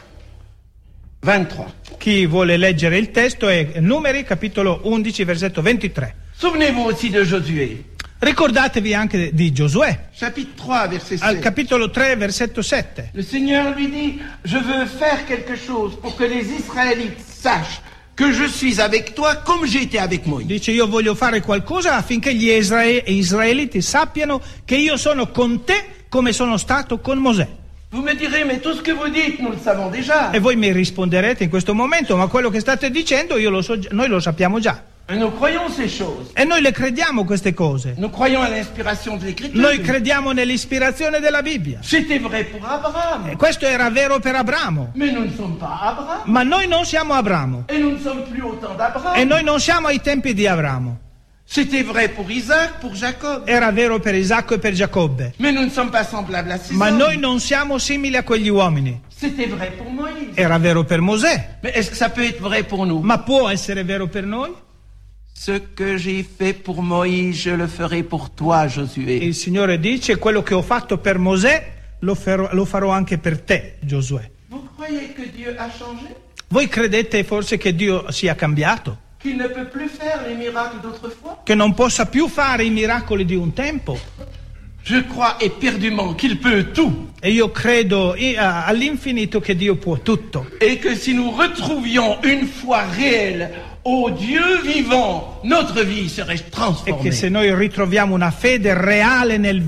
23. Chi vuole leggere il testo è Numeri capitolo 11 versetto 23. Souvenez-vous aussi de Josué. Ricordatevi anche di Giosuè, Chapitre 3 verset al 7. capitolo 3 versetto 7. Le Seigneur lui dit, je veux faire quelque chose pour que les Israélites sachent que je suis avec toi comme j'ai été avec Moïse. Dice, io voglio fare qualcosa affinché gli israeliti sappiano che io sono con te come sono stato con Mosè. Vous me direz, mais tout ce que vous dites, nous le savons déjà. E voi mi risponderete in questo momento, ma quello che state dicendo noi lo sappiamo già. Et nous croyons ces choses. E noi le crediamo queste cose. Nous croyons à l'inspiration de l'Écriture. Noi crediamo nell'ispirazione della Bibbia. C'était vrai pour Abraham. E questo era vero per Abramo. Mais nous ne sommes pas Abraham. Ma noi non siamo Abramo. Et nous ne sommes plus au temps E d'Abraham. noi non siamo ai tempi di Abramo. C'était vrai pour Isaac, pour Jacob. Era vero per Isacco e per Giacobbe. Mais nous ne sommes pas semblables à ces Ma hommes. noi non siamo simili a quegli uomini. C'était vrai pour Moïse. Era vero per Mosè. Mais est-ce que ça peut être vrai pour nous? Ma può essere vero per noi? Ce que j'ai fait pour Moïse, je le ferai pour toi, Josué. Il Signore dice, quello che ho fatto per Mosè lo farò anche per te, Giosuè. Vous croyez que Dieu a changé? Voi credete forse che Dio sia cambiato? Qu'il ne peut plus faire les miracles d'autrefois? Che non possa più fare i miracoli di un tempo? Je crois éperdument qu'il peut tout. E io credo all'infinito che Dio può tutto. Et que si nous retrouvions une foi réelle au Dieu vivant, notre vie serait E transformée. che se noi ritroviamo una fede reale nel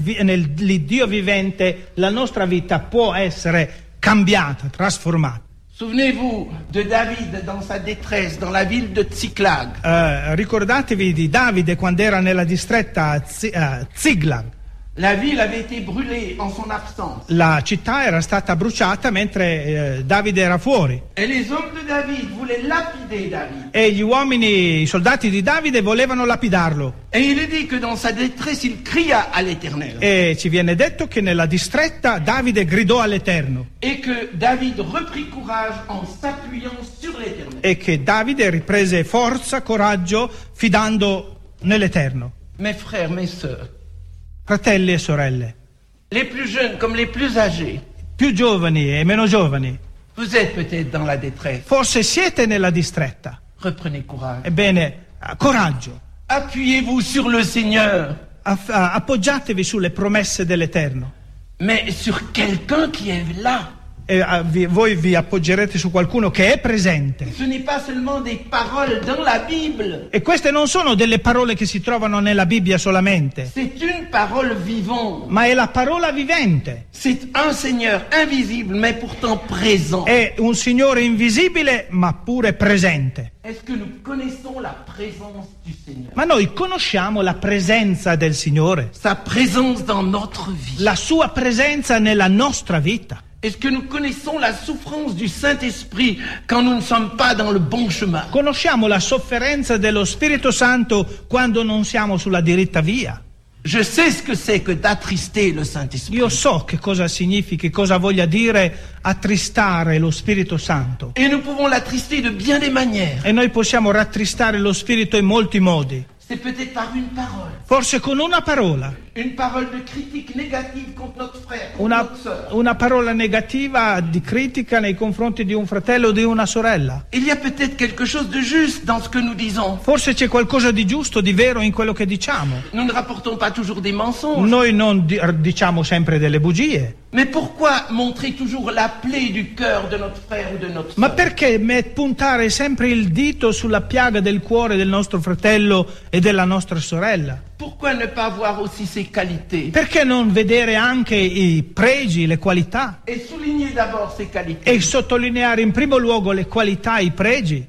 Dio vivente, la nostra vita può essere cambiata, trasformata. Souvenez-vous de David dans sa détresse dans la ville de Tsiklag. Ricordatevi di Davide quando era nella distretta Ziklag. La ville avait été brûlée en son absence. La città era stata bruciata mentre Davide era fuori. Et les hommes de David voulaient lapider David. E i soldati di Davide volevano lapidarlo. Et il est dit que dans sa détresse, il cria à l'Éternel. E ci viene detto che nella distretta Davide gridò all'Eterno. Et que David reprit courage en s'appuyant sur l'Éternel. E che Davide riprese forza, coraggio, fidando nell'Eterno. Mes frères, mes sœurs, Fratelli e sorelle, les plus jeunes comme les plus âgés, più giovani e meno giovani, vous êtes peut-être dans la détresse. forse siete nella distretta. Reprenez courage. Ebbene, coraggio, Appuyez-vous sur le Seigneur, appoggiatevi sulle promesse dell'Eterno. mais sur quelqu'un qui est là. E voi vi appoggerete su qualcuno che è presente. Ce n'est pas seulement des paroles dans la Bible. E queste non sono delle parole che si trovano nella Bibbia solamente, C'est une parole vivante. ma è la parola vivente. C'est un Seigneur invisible, mais pourtant présent. È un Signore invisibile, ma pure presente. Est-ce que nous connaissons la présence du Seigneur? Ma noi conosciamo la presenza del Signore, Sa présence dans notre vie. la sua presenza nella nostra vita. Est-ce que nous connaissons la souffrance du Saint-Esprit quand nous ne sommes pas dans le bon chemin? Conosciamo la sofferenza dello Spirito Santo quando non siamo sulla diritta via. Je sais ce que c'est que d'attrister le Saint-Esprit. Io so che cosa significhi, cosa voglia dire attristare lo Spirito Santo. Et nous pouvons l'attrister de bien des manières. E noi possiamo rattristare lo Spirito in molti modi. C'est peut-être par une parole. Forse con una parola, Une parole de critique négative contre notre frère, contre notre sœur. una parola negativa di critica nei confronti di un fratello o di una sorella. Il y a peut-être quelque chose de juste dans ce que nous disons. Forse c'è qualcosa di giusto, di vero in quello che diciamo. Nous ne rapportons pas toujours des mensonges. Noi non diciamo sempre delle bugie. Mais pourquoi montrer toujours la plaie du cœur de notre frère ou de notre Ma sœur? perché puntare sempre il dito sulla piaga del cuore del nostro fratello e della nostra sorella? Pourquoi ne pas voir aussi ses qualités? Perché non vedere anche i pregi, le qualità? Et souligner d'abord ses qualités. E sottolineare in primo luogo le qualità, i pregi?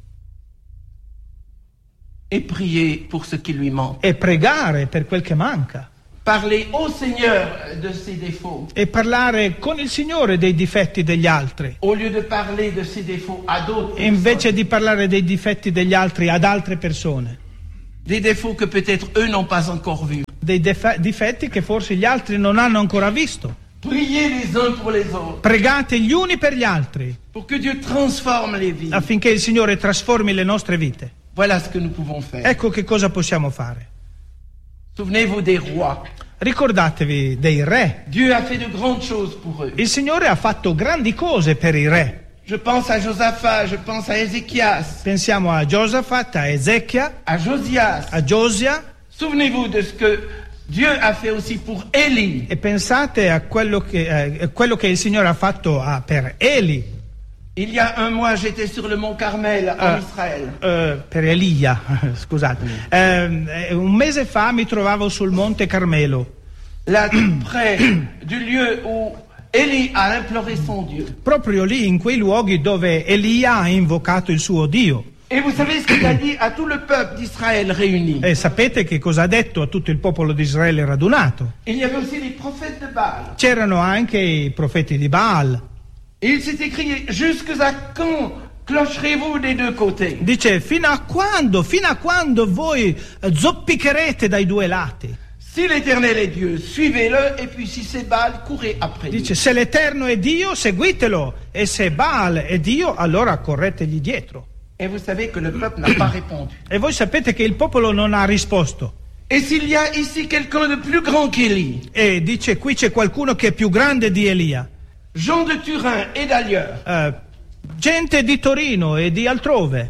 Et prier pour ce qui lui manque. E pregare per quel che manca? Parler au Seigneur de ses défauts. E parlare con il Signore dei difetti degli altri, Au lieu de parler de ses défauts à d'autres invece personnes. di parlare dei difetti degli altri ad altre persone, Des défauts que peut-être eux n'ont pas encore vus. dei difetti che forse gli altri non hanno ancora visto. Priez les uns pour les autres. Pregate gli uni per gli altri Pour que Dieu transforme les vies. affinché il Signore trasformi le nostre vite. Voilà ce que nous pouvons faire. Ecco che cosa possiamo fare. Souvenez-vous des rois. Ricordatevi dei re. Dieu a fait de grandes choses pour eux. Il Signore ha fatto grandi cose per i re. Je pense à Josaphat, je pense à Ézéchias, Pensiamo a Giosafat, a Ezechia, à Josias. a Giosia, Souvenez-vous de ce que Dieu a fait aussi pour Élie. e pensate a quello che il Signore ha fatto per Eli, Il y a un mois, j'étais sur le mont Carmel en Israël. per Elia, scusate. Un mese fa mi trovavo sul Monte Carmelo, Là, tout près du lieu où Élie a imploré son Dieu. proprio lì in quei luoghi dove Elia ha invocato il suo Dio. Et vous savez ce qu'il a dit à tout le peuple d'Israël réuni? E sapete che cosa ha detto a tutto il popolo di Israele radunato? Il y avait aussi les prophètes de Baal. C'erano anche i profeti di Baal. Et il s'est écrit, jusqu'à quand clocherez-vous des deux côtés? Dice, fino a quando voi zoppicherete dai due lati? Si l'Éternel est Dieu, suivez-le, et puis si c'est Baal, courez après lui. Dice, se l'Eterno è Dio, seguitelo, e se Baal è Dio, allora corretegli dietro. Et vous savez que le peuple n'a pas répondu. E voi sapete che il popolo non ha risposto. Et s'il y a ici quelqu'un de plus grand qu'Élie, E dice, qui c'è qualcuno che è più grande di Elia. Jean de Turin et d'ailleurs, Gente di Torino e di altrove.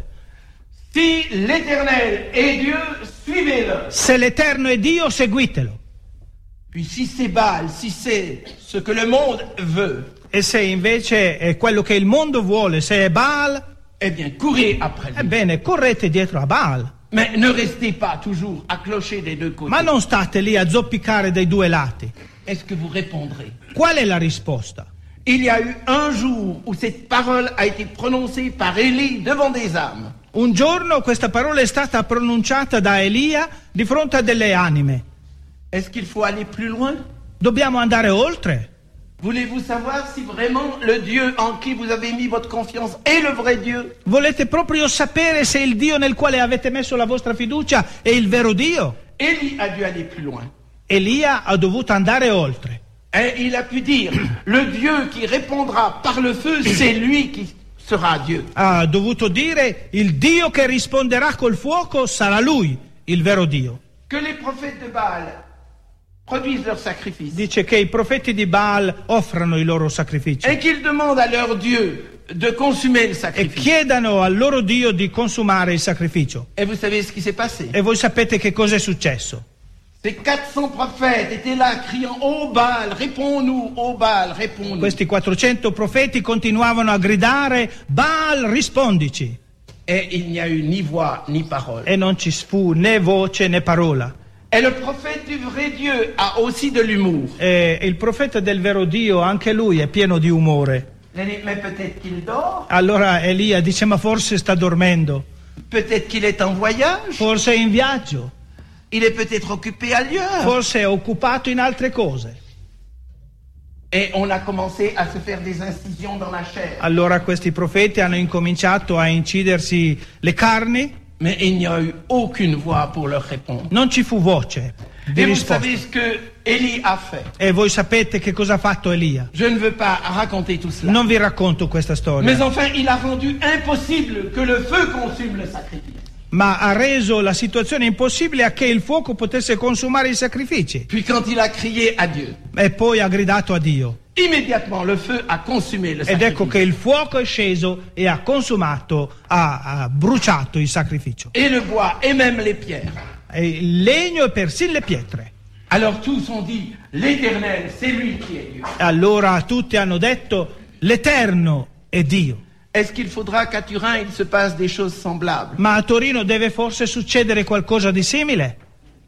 si l'Éternel est Dieu, suivez-le. Se l'Eterno è Dio, seguitelo. Puis si c'est Baal, si c'est ce que le monde veut, E se invece è quello che il mondo vuole, se è Baal, eh bien, courez après lui. ebbene, correte dietro a Baal. Mais ne restez pas toujours à clocher des deux côtés. Ma non state lì a zoppicare dai due lati. Est-ce que vous répondrez? Qual è la risposta? Il y a eu un jour où cette parole a été prononcée par Élie devant des âmes. Un giorno questa parola è stata pronunciata da Elia di fronte a delle anime. Est-ce qu'il faut aller plus loin? Dobbiamo andare oltre. Voulez-vous savoir si vraiment le Dieu en qui vous avez mis votre confiance est le vrai Dieu? Volete proprio sapere se il Dio nel quale avete messo la vostra fiducia è il vero Dio? Élie a dû aller plus loin. Elia ha dovuto andare oltre. Et il a pu dire, le Dieu qui répondra par le feu, c'est lui qui sera Dieu. Ha dovuto dire, il Dio che risponderà col fuoco sarà lui, il vero Dio. Que les prophètes de Baal produisent leurs sacrifices. Dice che i profeti di Baal offrano i loro sacrifici Et qu'ils demandent à leur Dieu de consumer le e sacrifice. chiedano al loro Dio di consumare il sacrificio. Et vous savez ce qui s'est passé? E voi sapete che cosa è successo? Ces 400 prophètes étaient là criant, ô Baal, réponds-nous, ô Baal, réponds-nous. Questi 400 profeti continuavano a gridare, Baal, rispondici. Et il n'y a eu ni voix ni parole. E non ci fu né voce né parola. Et le prophète du vrai Dieu a aussi de l'humour. E il profeta del vero Dio, anche lui, è pieno di umore. Il a dit, mais peut-être qu'il dort, Allora Elia dice, ma forse sta dormendo, peut-être qu'il est en voyage, forse è in viaggio, il est peut-être occupé ailleurs. forse è occupato in altre cose. Et on a commencé à se faire des incisions dans la chair. Allora questi profeti hanno incominciato a incidersi le carni, Mais il n'y a eu aucune voix pour leur répondre. non ci fu voce di Et vous risposta. savez ce que Élie a fait. E voi sapete che cosa ha fatto Elia. Je ne veux pas raconter tout cela. Non vi racconto questa Mais storia, enfin, il a rendu impossible que le feu consume le sacrifice. ma ha reso la situazione impossibile a che il fuoco potesse consumare i sacrifici. Puis quand il a crié à Dieu, E poi ha gridato a Dio. immédiatement le feu a consumé le Ed sacrifice. ecco che il fuoco è sceso e ha consumato, ha bruciato il sacrificio. Et le bois et même les pierres. E il legno e persino le pietre. Alors tous ont dit, l'Éternel, c'est lui qui est Dieu. Allora tutti hanno detto, l'Eterno è Dio. Est-ce qu'il faudra qu'à Turin il se passe des choses semblables? Ma a Torino deve forse succedere qualcosa di simile?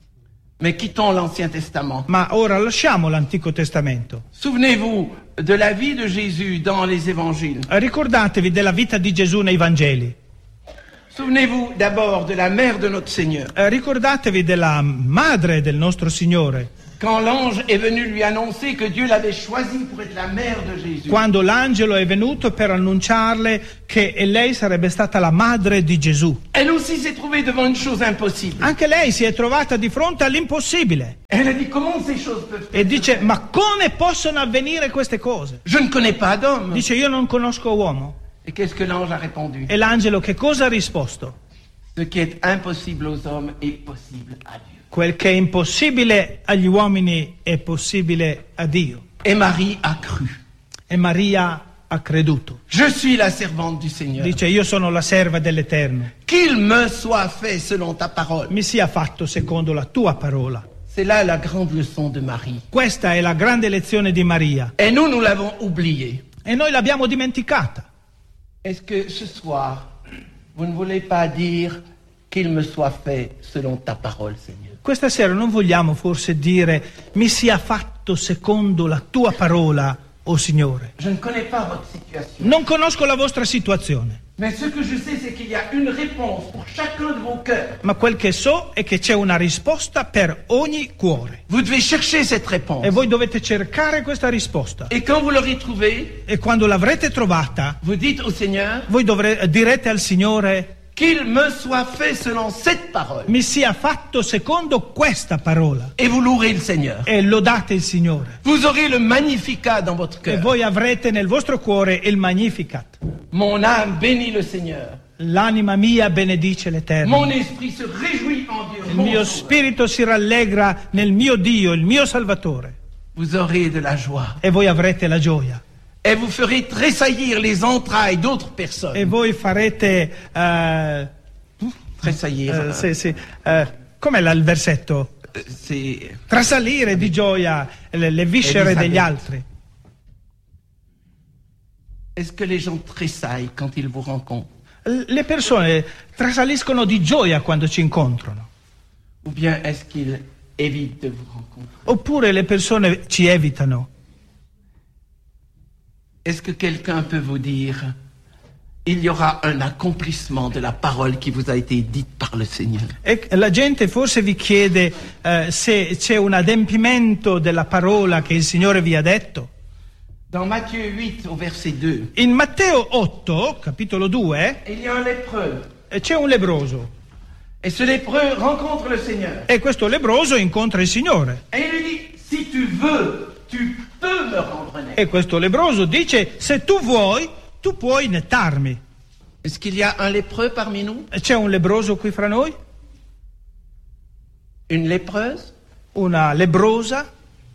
Mais quittons l'Ancien Testament. Ma ora lasciamo l'Antico Testamento. Souvenez-vous de la vie de Jésus dans les évangiles. Ricordatevi della vita di Gesù nei Vangeli. Souvenez-vous d'abord de la mère de notre Seigneur. Ricordatevi della madre del nostro Signore. Quand l'ange est venu lui annoncer que Dieu l'avait choisie pour être la mère de Jésus. Quando l'angelo è venuto per annunciarle che lei sarebbe stata la madre di Gesù. Elle aussi s'est trouvée devant une chose impossible. Anche lei si è trovata di fronte all'impossibile. Elle a dit, comment ces choses peuvent E dice, ma come possono avvenire queste cose? Je ne connais pas d'homme. Dice, io non conosco uomo. Et qu'est-ce que l'ange a répondu? E l'angelo che cosa ha risposto? Ce qui est impossible aux hommes est possible à Dieu. Quel che è impossibile agli uomini è possibile a Dio. Et Marie a cru. E Maria ha creduto. Je suis la servante du Seigneur. Dice, io sono la serva dell'Eterno. Qu'il me soit fait selon ta parole. Mi sia fatto secondo la tua parola. C'est là la grande leçon de Marie. Questa è la grande lezione di Maria. Et nous l'avons oubliée. E noi l'abbiamo dimenticata. Est-ce que ce soir, vous ne voulez pas dire qu'il me soit fait selon ta parole, Seigneur? Questa sera non vogliamo forse dire, mi sia fatto secondo la tua parola, o Signore. Je ne connais pas votre situation. Non conosco la vostra situazione, Mais ce que je sais, c'est qu'il y a une réponse pour chacun de vos cœurs. ma quel che so è che c'è una risposta per ogni cuore. Vous devez chercher cette réponse. E voi dovete cercare questa risposta. Et quand vous l'aurez trouvée, E quando l'avrete trovata, vous dites au Seigneur, voi direte al Signore, qu'il me soit fait selon cette parole. mi sia fatto secondo questa parola. Et vous louerez le Seigneur. E lodate il Signore. Vous aurez le Magnificat dans votre E cœur. voi avrete nel vostro cuore il Magnificat. Mon âme bénit le Seigneur. L'anima mia benedice l'Eterno. Mon esprit se réjouit en Dieu. Il mio spirito si rallegra nel mio Dio, il mio Salvatore. Vous aurez de la joie. E voi avrete la gioia. Et vous ferez tressaillir les entrailles d'autres personnes. E voi farete... Tressaillir. com'è il versetto? C'est... Trasalire di gioia le viscere Elisabeth. degli altri. Est-ce que les gens tressaillent quand ils vous rencontrent? Le persone trasaliscono di gioia quando ci incontrano. Ou bien est-ce qu'ils évitent de vous rencontrer? Oppure le persone ci evitano. Est-ce que quelqu'un peut vous dire, il y aura un accomplissement de la parole qui vous a été dite par le Seigneur? E la gente forse vi chiede se c'è un adempimento della parola che il Signore vi ha detto. Dans Matthieu 8 au verset 2, In Matteo 8, capitolo 2, il y a un lépreux. c'è un lebbroso. Et ce lépreux rencontre le Seigneur. E questo lebbroso incontra il Signore. Et il lui dit, si tu veux, tu peux me rendre net. E questo lebbroso dice, se tu vuoi, tu puoi nettarmi. Est-ce qu'il y a un lépreux parmi nous? C'è un lebbroso qui fra noi? Une lépreuse? Una lebbrosa?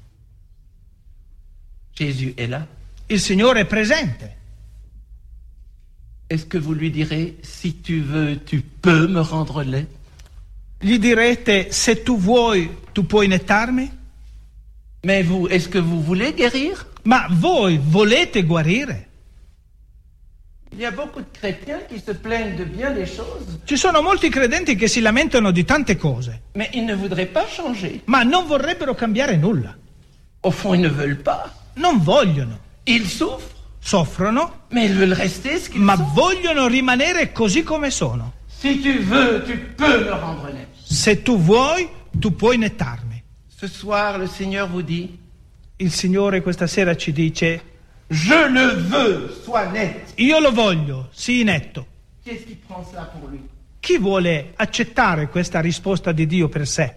Jésus est là. Il Signore è presente. Est-ce que vous lui direz, si tu veux, tu peux me rendre net? Gli direte, se tu vuoi, tu puoi nettarmi? Mais vous, est-ce que vous voulez guérir? Ma voi volete guarire? Il y a beaucoup de chrétiens qui se plaignent de bien des choses, Ci sono molti credenti che si lamentano di tante cose, mais ils ne voudraient pas changer. ma non vorrebbero cambiare nulla. Au fond, ils ne veulent pas. Non vogliono. Ils souffrent, Soffrono, mais ils veulent rester ce qu'ils ma sont. vogliono rimanere così come sono. Si tu veux, tu peux me rendre net. Se tu vuoi, tu puoi nettarmi. Ce soir, le Seigneur vous dit, Il Signore questa sera ci dice, je le veux, sois net. io lo voglio, sii netto. Qui est-ce qui prend cela pour lui? Chi vuole accettare questa risposta di Dio per sé?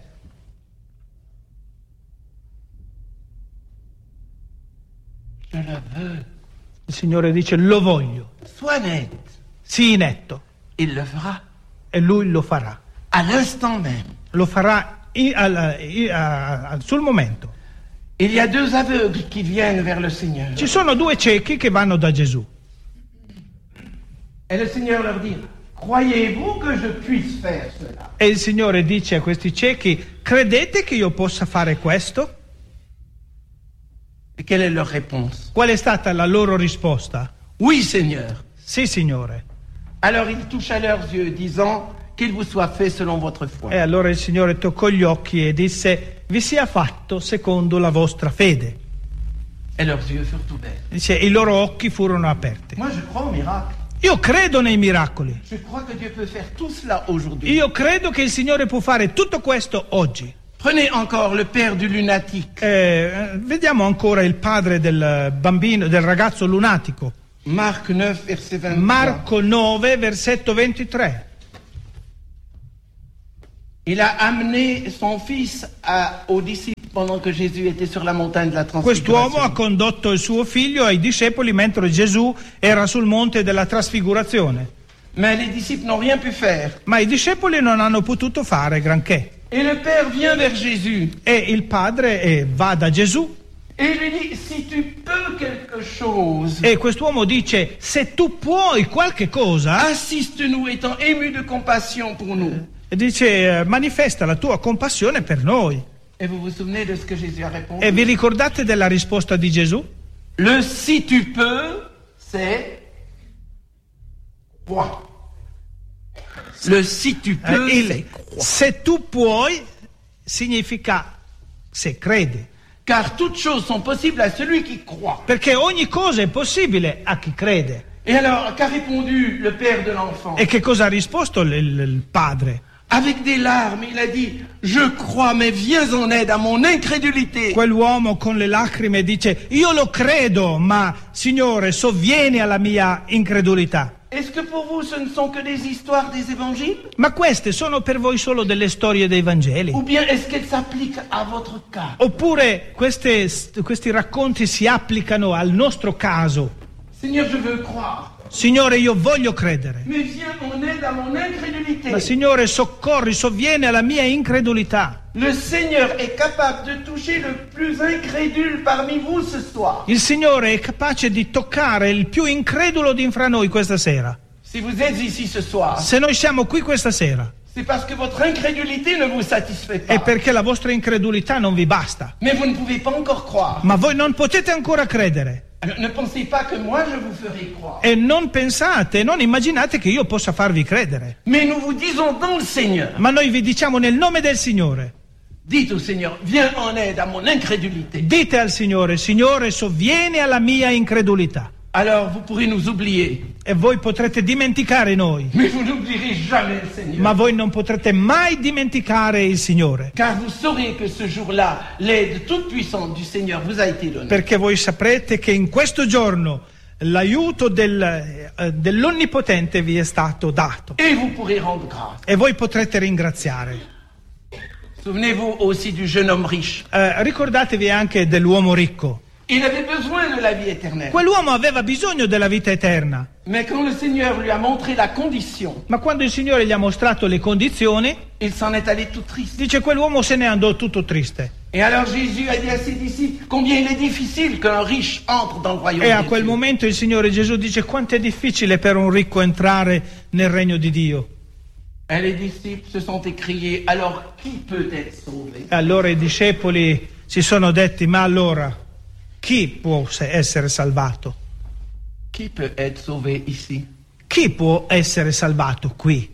Je le veux, Il Signore dice, lo voglio, sois net. sii netto. Il le fera. E Lui lo farà. À l'instant même. Lo farà sul momento. Il y a deux aveugles qui viennent vers le Seigneur. Ci sono due ciechi che vanno da Gesù. Et le Seigneur leur dit, croyez-vous que je puisse faire cela? E il Signore dice a questi ciechi: credete che io possa fare questo? Et quelle est leur réponse? Qual è stata la loro risposta? Oui, Seigneur. Sì, Signore. Alors il touche à leurs yeux, disant qu'il vous soit fait selon votre foi. E allora il Signore toccò gli occhi e disse: vi sia fatto secondo la vostra fede. Et leurs yeux furent ouverts. Dice, i loro occhi furono aperti. Moi, je crois au miracle. Io credo nei miracoli. Je crois que Dieu peut faire tout cela aujourd'hui. Io credo che il Signore può fare tutto questo oggi. Prenez encore le père du lunatique. Vediamo ancora il padre del bambino, del ragazzo lunatico. Marc 9, verset 23. Marco 9, versetto 23. Il a amené son fils aux disciples pendant que Jésus était sur la montagne de la Quest'uomo ha transfiguration. condotto il suo figlio ai discepoli mentre Gesù era sul monte della trasfigurazione. Mais les disciples n'ont rien pu faire. Ma i discepoli non hanno potuto fare granché. Et le père vient vers Jésus E il padre va da Gesù et lui dit, si tu peux quelque chose, e quest'uomo dice: se tu puoi qualche cosa, assiste-nous étant ému de compassion pour nous. e dice manifesta la tua compassione per noi. Et vous vous souvenez de ce que Jésus a répondu? E vi ricordate della risposta di Gesù? Le si tu peux, c'est quoi? Le si tu peux, c'est Il se tu puoi significa se credi, car toutes choses sont possibles à celui qui croit. perché ogni cosa è possibile a chi crede. Et alors, qu'a répondu le père de l'enfant? E che cosa ha risposto il padre? Avec des larmes, il a dit, je crois, mais viens en aide à mon incrédulité. Quell'uomo con le lacrime dice: io lo credo, ma Signore, sovvieni alla mia incredulità. Est-ce que pour vous, ce ne sont que des histoires des évangiles? Ma queste sono per voi solo delle storie dei Vangeli? Ou bien est-ce qu'elles s'appliquent à votre cas? Oppure questi racconti si applicano al nostro caso? Seigneur, je veux croire, Signore, io voglio credere, mais viens en aide à mon incrédulité. ma Signore, soccorri, sovvieni alla mia incredulità. Le Seigneur est capable de toucher le plus incrédule parmi vous ce soir. Il Signore è capace di toccare il più incredulo di fra noi questa sera. Si vous êtes ici ce soir, Se noi siamo qui questa sera, c'est parce que votre incrédulité ne vous satisfait è pas. perché la vostra incredulità non vi basta. Mais vous ne pouvez pas encore croire. Ma voi non potete ancora credere. Alors, ne pensez pas que moi je vous ferai croire. E non pensate, non immaginate che io possa farvi credere. Mais nous vous disons dans le Seigneur, Ma noi vi diciamo nel nome del Signore. dites au Seigneur, viens en aide à mon incrédulité. Dite al Signore: Signore, sovvieni alla mia incredulità. Alors vous pourrez nous oublier, E voi potrete dimenticare noi, mais vous n'oublierez jamais le Seigneur. ma voi non potrete mai dimenticare il Signore. Car vous saurez que ce jour-là, l'aide toute puissante du Seigneur vous a été donnée. Perché voi saprete che in questo giorno l'aiuto dell'Onnipotente vi è stato dato. Et vous pourrez rendre grâce. E voi potrete ringraziare. Souvenez-vous aussi du jeune homme riche. Ricordatevi anche dell'uomo ricco. Il avait besoin de la vie éternelle. Quell'uomo aveva bisogno della vita eterna, Mais quand le Seigneur lui a montré la condition, ma quando il Signore gli ha mostrato le condizioni, il s'en est allé tout triste. dice quell'uomo se ne andò tutto triste. Et alors Jésus a dit à ses disciples combien il est difficile qu'un riche entre dans le royaume E a de quel Dieu. momento il Signore Gesù dice: quanto è difficile per un ricco entrare nel regno di Dio. Et les disciples se sont écriés, alors qui peut être sauvé? E allora i discepoli si sono detti: ma allora chi può essere salvato? Qui peut être sauvé ici? Chi può essere salvato qui?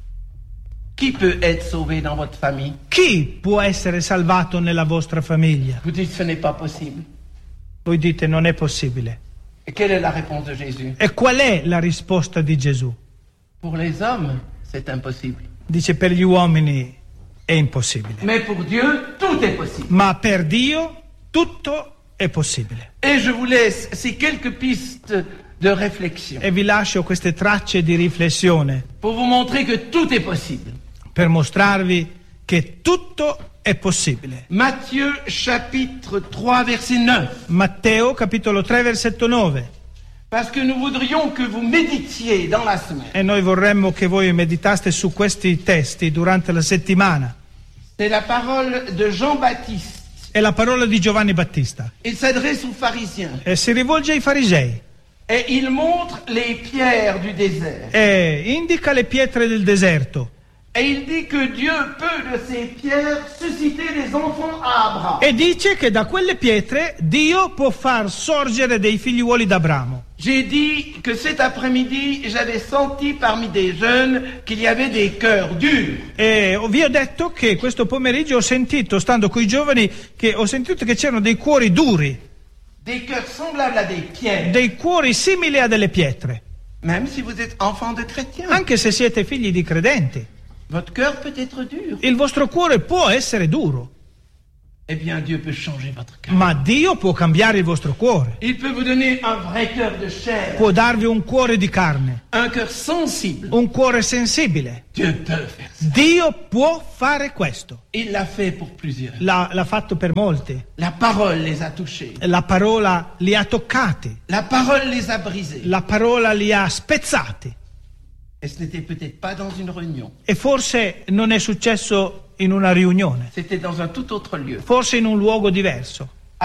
Qui peut être sauvé dans votre famille? Chi può essere salvato nella vostra famiglia? Vous dites ce n'est pas possible. Voi dite: non è possibile. Et quelle est la réponse de Jésus? E qual è la risposta di Gesù? Pour les hommes, c'est impossible. Dice: per gli uomini è impossibile, Mais pour Dieu, tout est possible. ma per Dio tutto è possibile. Et je vous laisse ces quelques pistes de réflexion E vi lascio queste tracce di riflessione pour vous montrer que tout est possible. per mostrarvi che tutto è possibile. Matthieu chapitre 3 verset 9. Matteo capitolo 3 versetto 9. Parce que nous voudrions que vous méditiez dans la semaine. E noi vorremmo che voi meditaste su questi testi durante la settimana. C'est la parole de Jean-Baptiste. È la parola di Giovanni Battista Il s'adresse aux pharisiens. e si rivolge ai farisei. Et il montre les pierres du désert. e indica le pietre del deserto Et il dit que Dieu peut de ces pierres susciter des enfants à Abraham. e dice che da quelle pietre Dio può far sorgere dei figliuoli d'Abramo. J'ai dit que cet après-midi, j'avais senti parmi des jeunes qu'il y avait des cœurs durs. E vi ho detto che questo pomeriggio ho sentito, stando con i giovani, che ho sentito che c'erano dei cuori duri, Des cœurs semblables à des pierres. dei cuori simili a delle pietre, Même si vous êtes enfant de chrétien, anche se siete figli di credenti. votre cœur peut être dur. Il vostro cuore può essere duro, Eh bien, Dieu peut changer votre cœur. ma Dio può cambiare il vostro cuore, Il peut vous donner un vrai cœur de chair, può darvi un cuore di carne, un cœur sensible. un cuore sensibile. Dieu peut faire ça. Dio può fare questo. Il l'a fait pour plusieurs. L'ha fatto per molti. La parole les a touchés. La parola li ha toccati, La parole les a brisés. la parola li ha spezzati. Et ce n'était peut-être pas dans une réunion. E forse non è successo in una riunione, C'était dans un tout autre lieu. forse in un luogo diverso.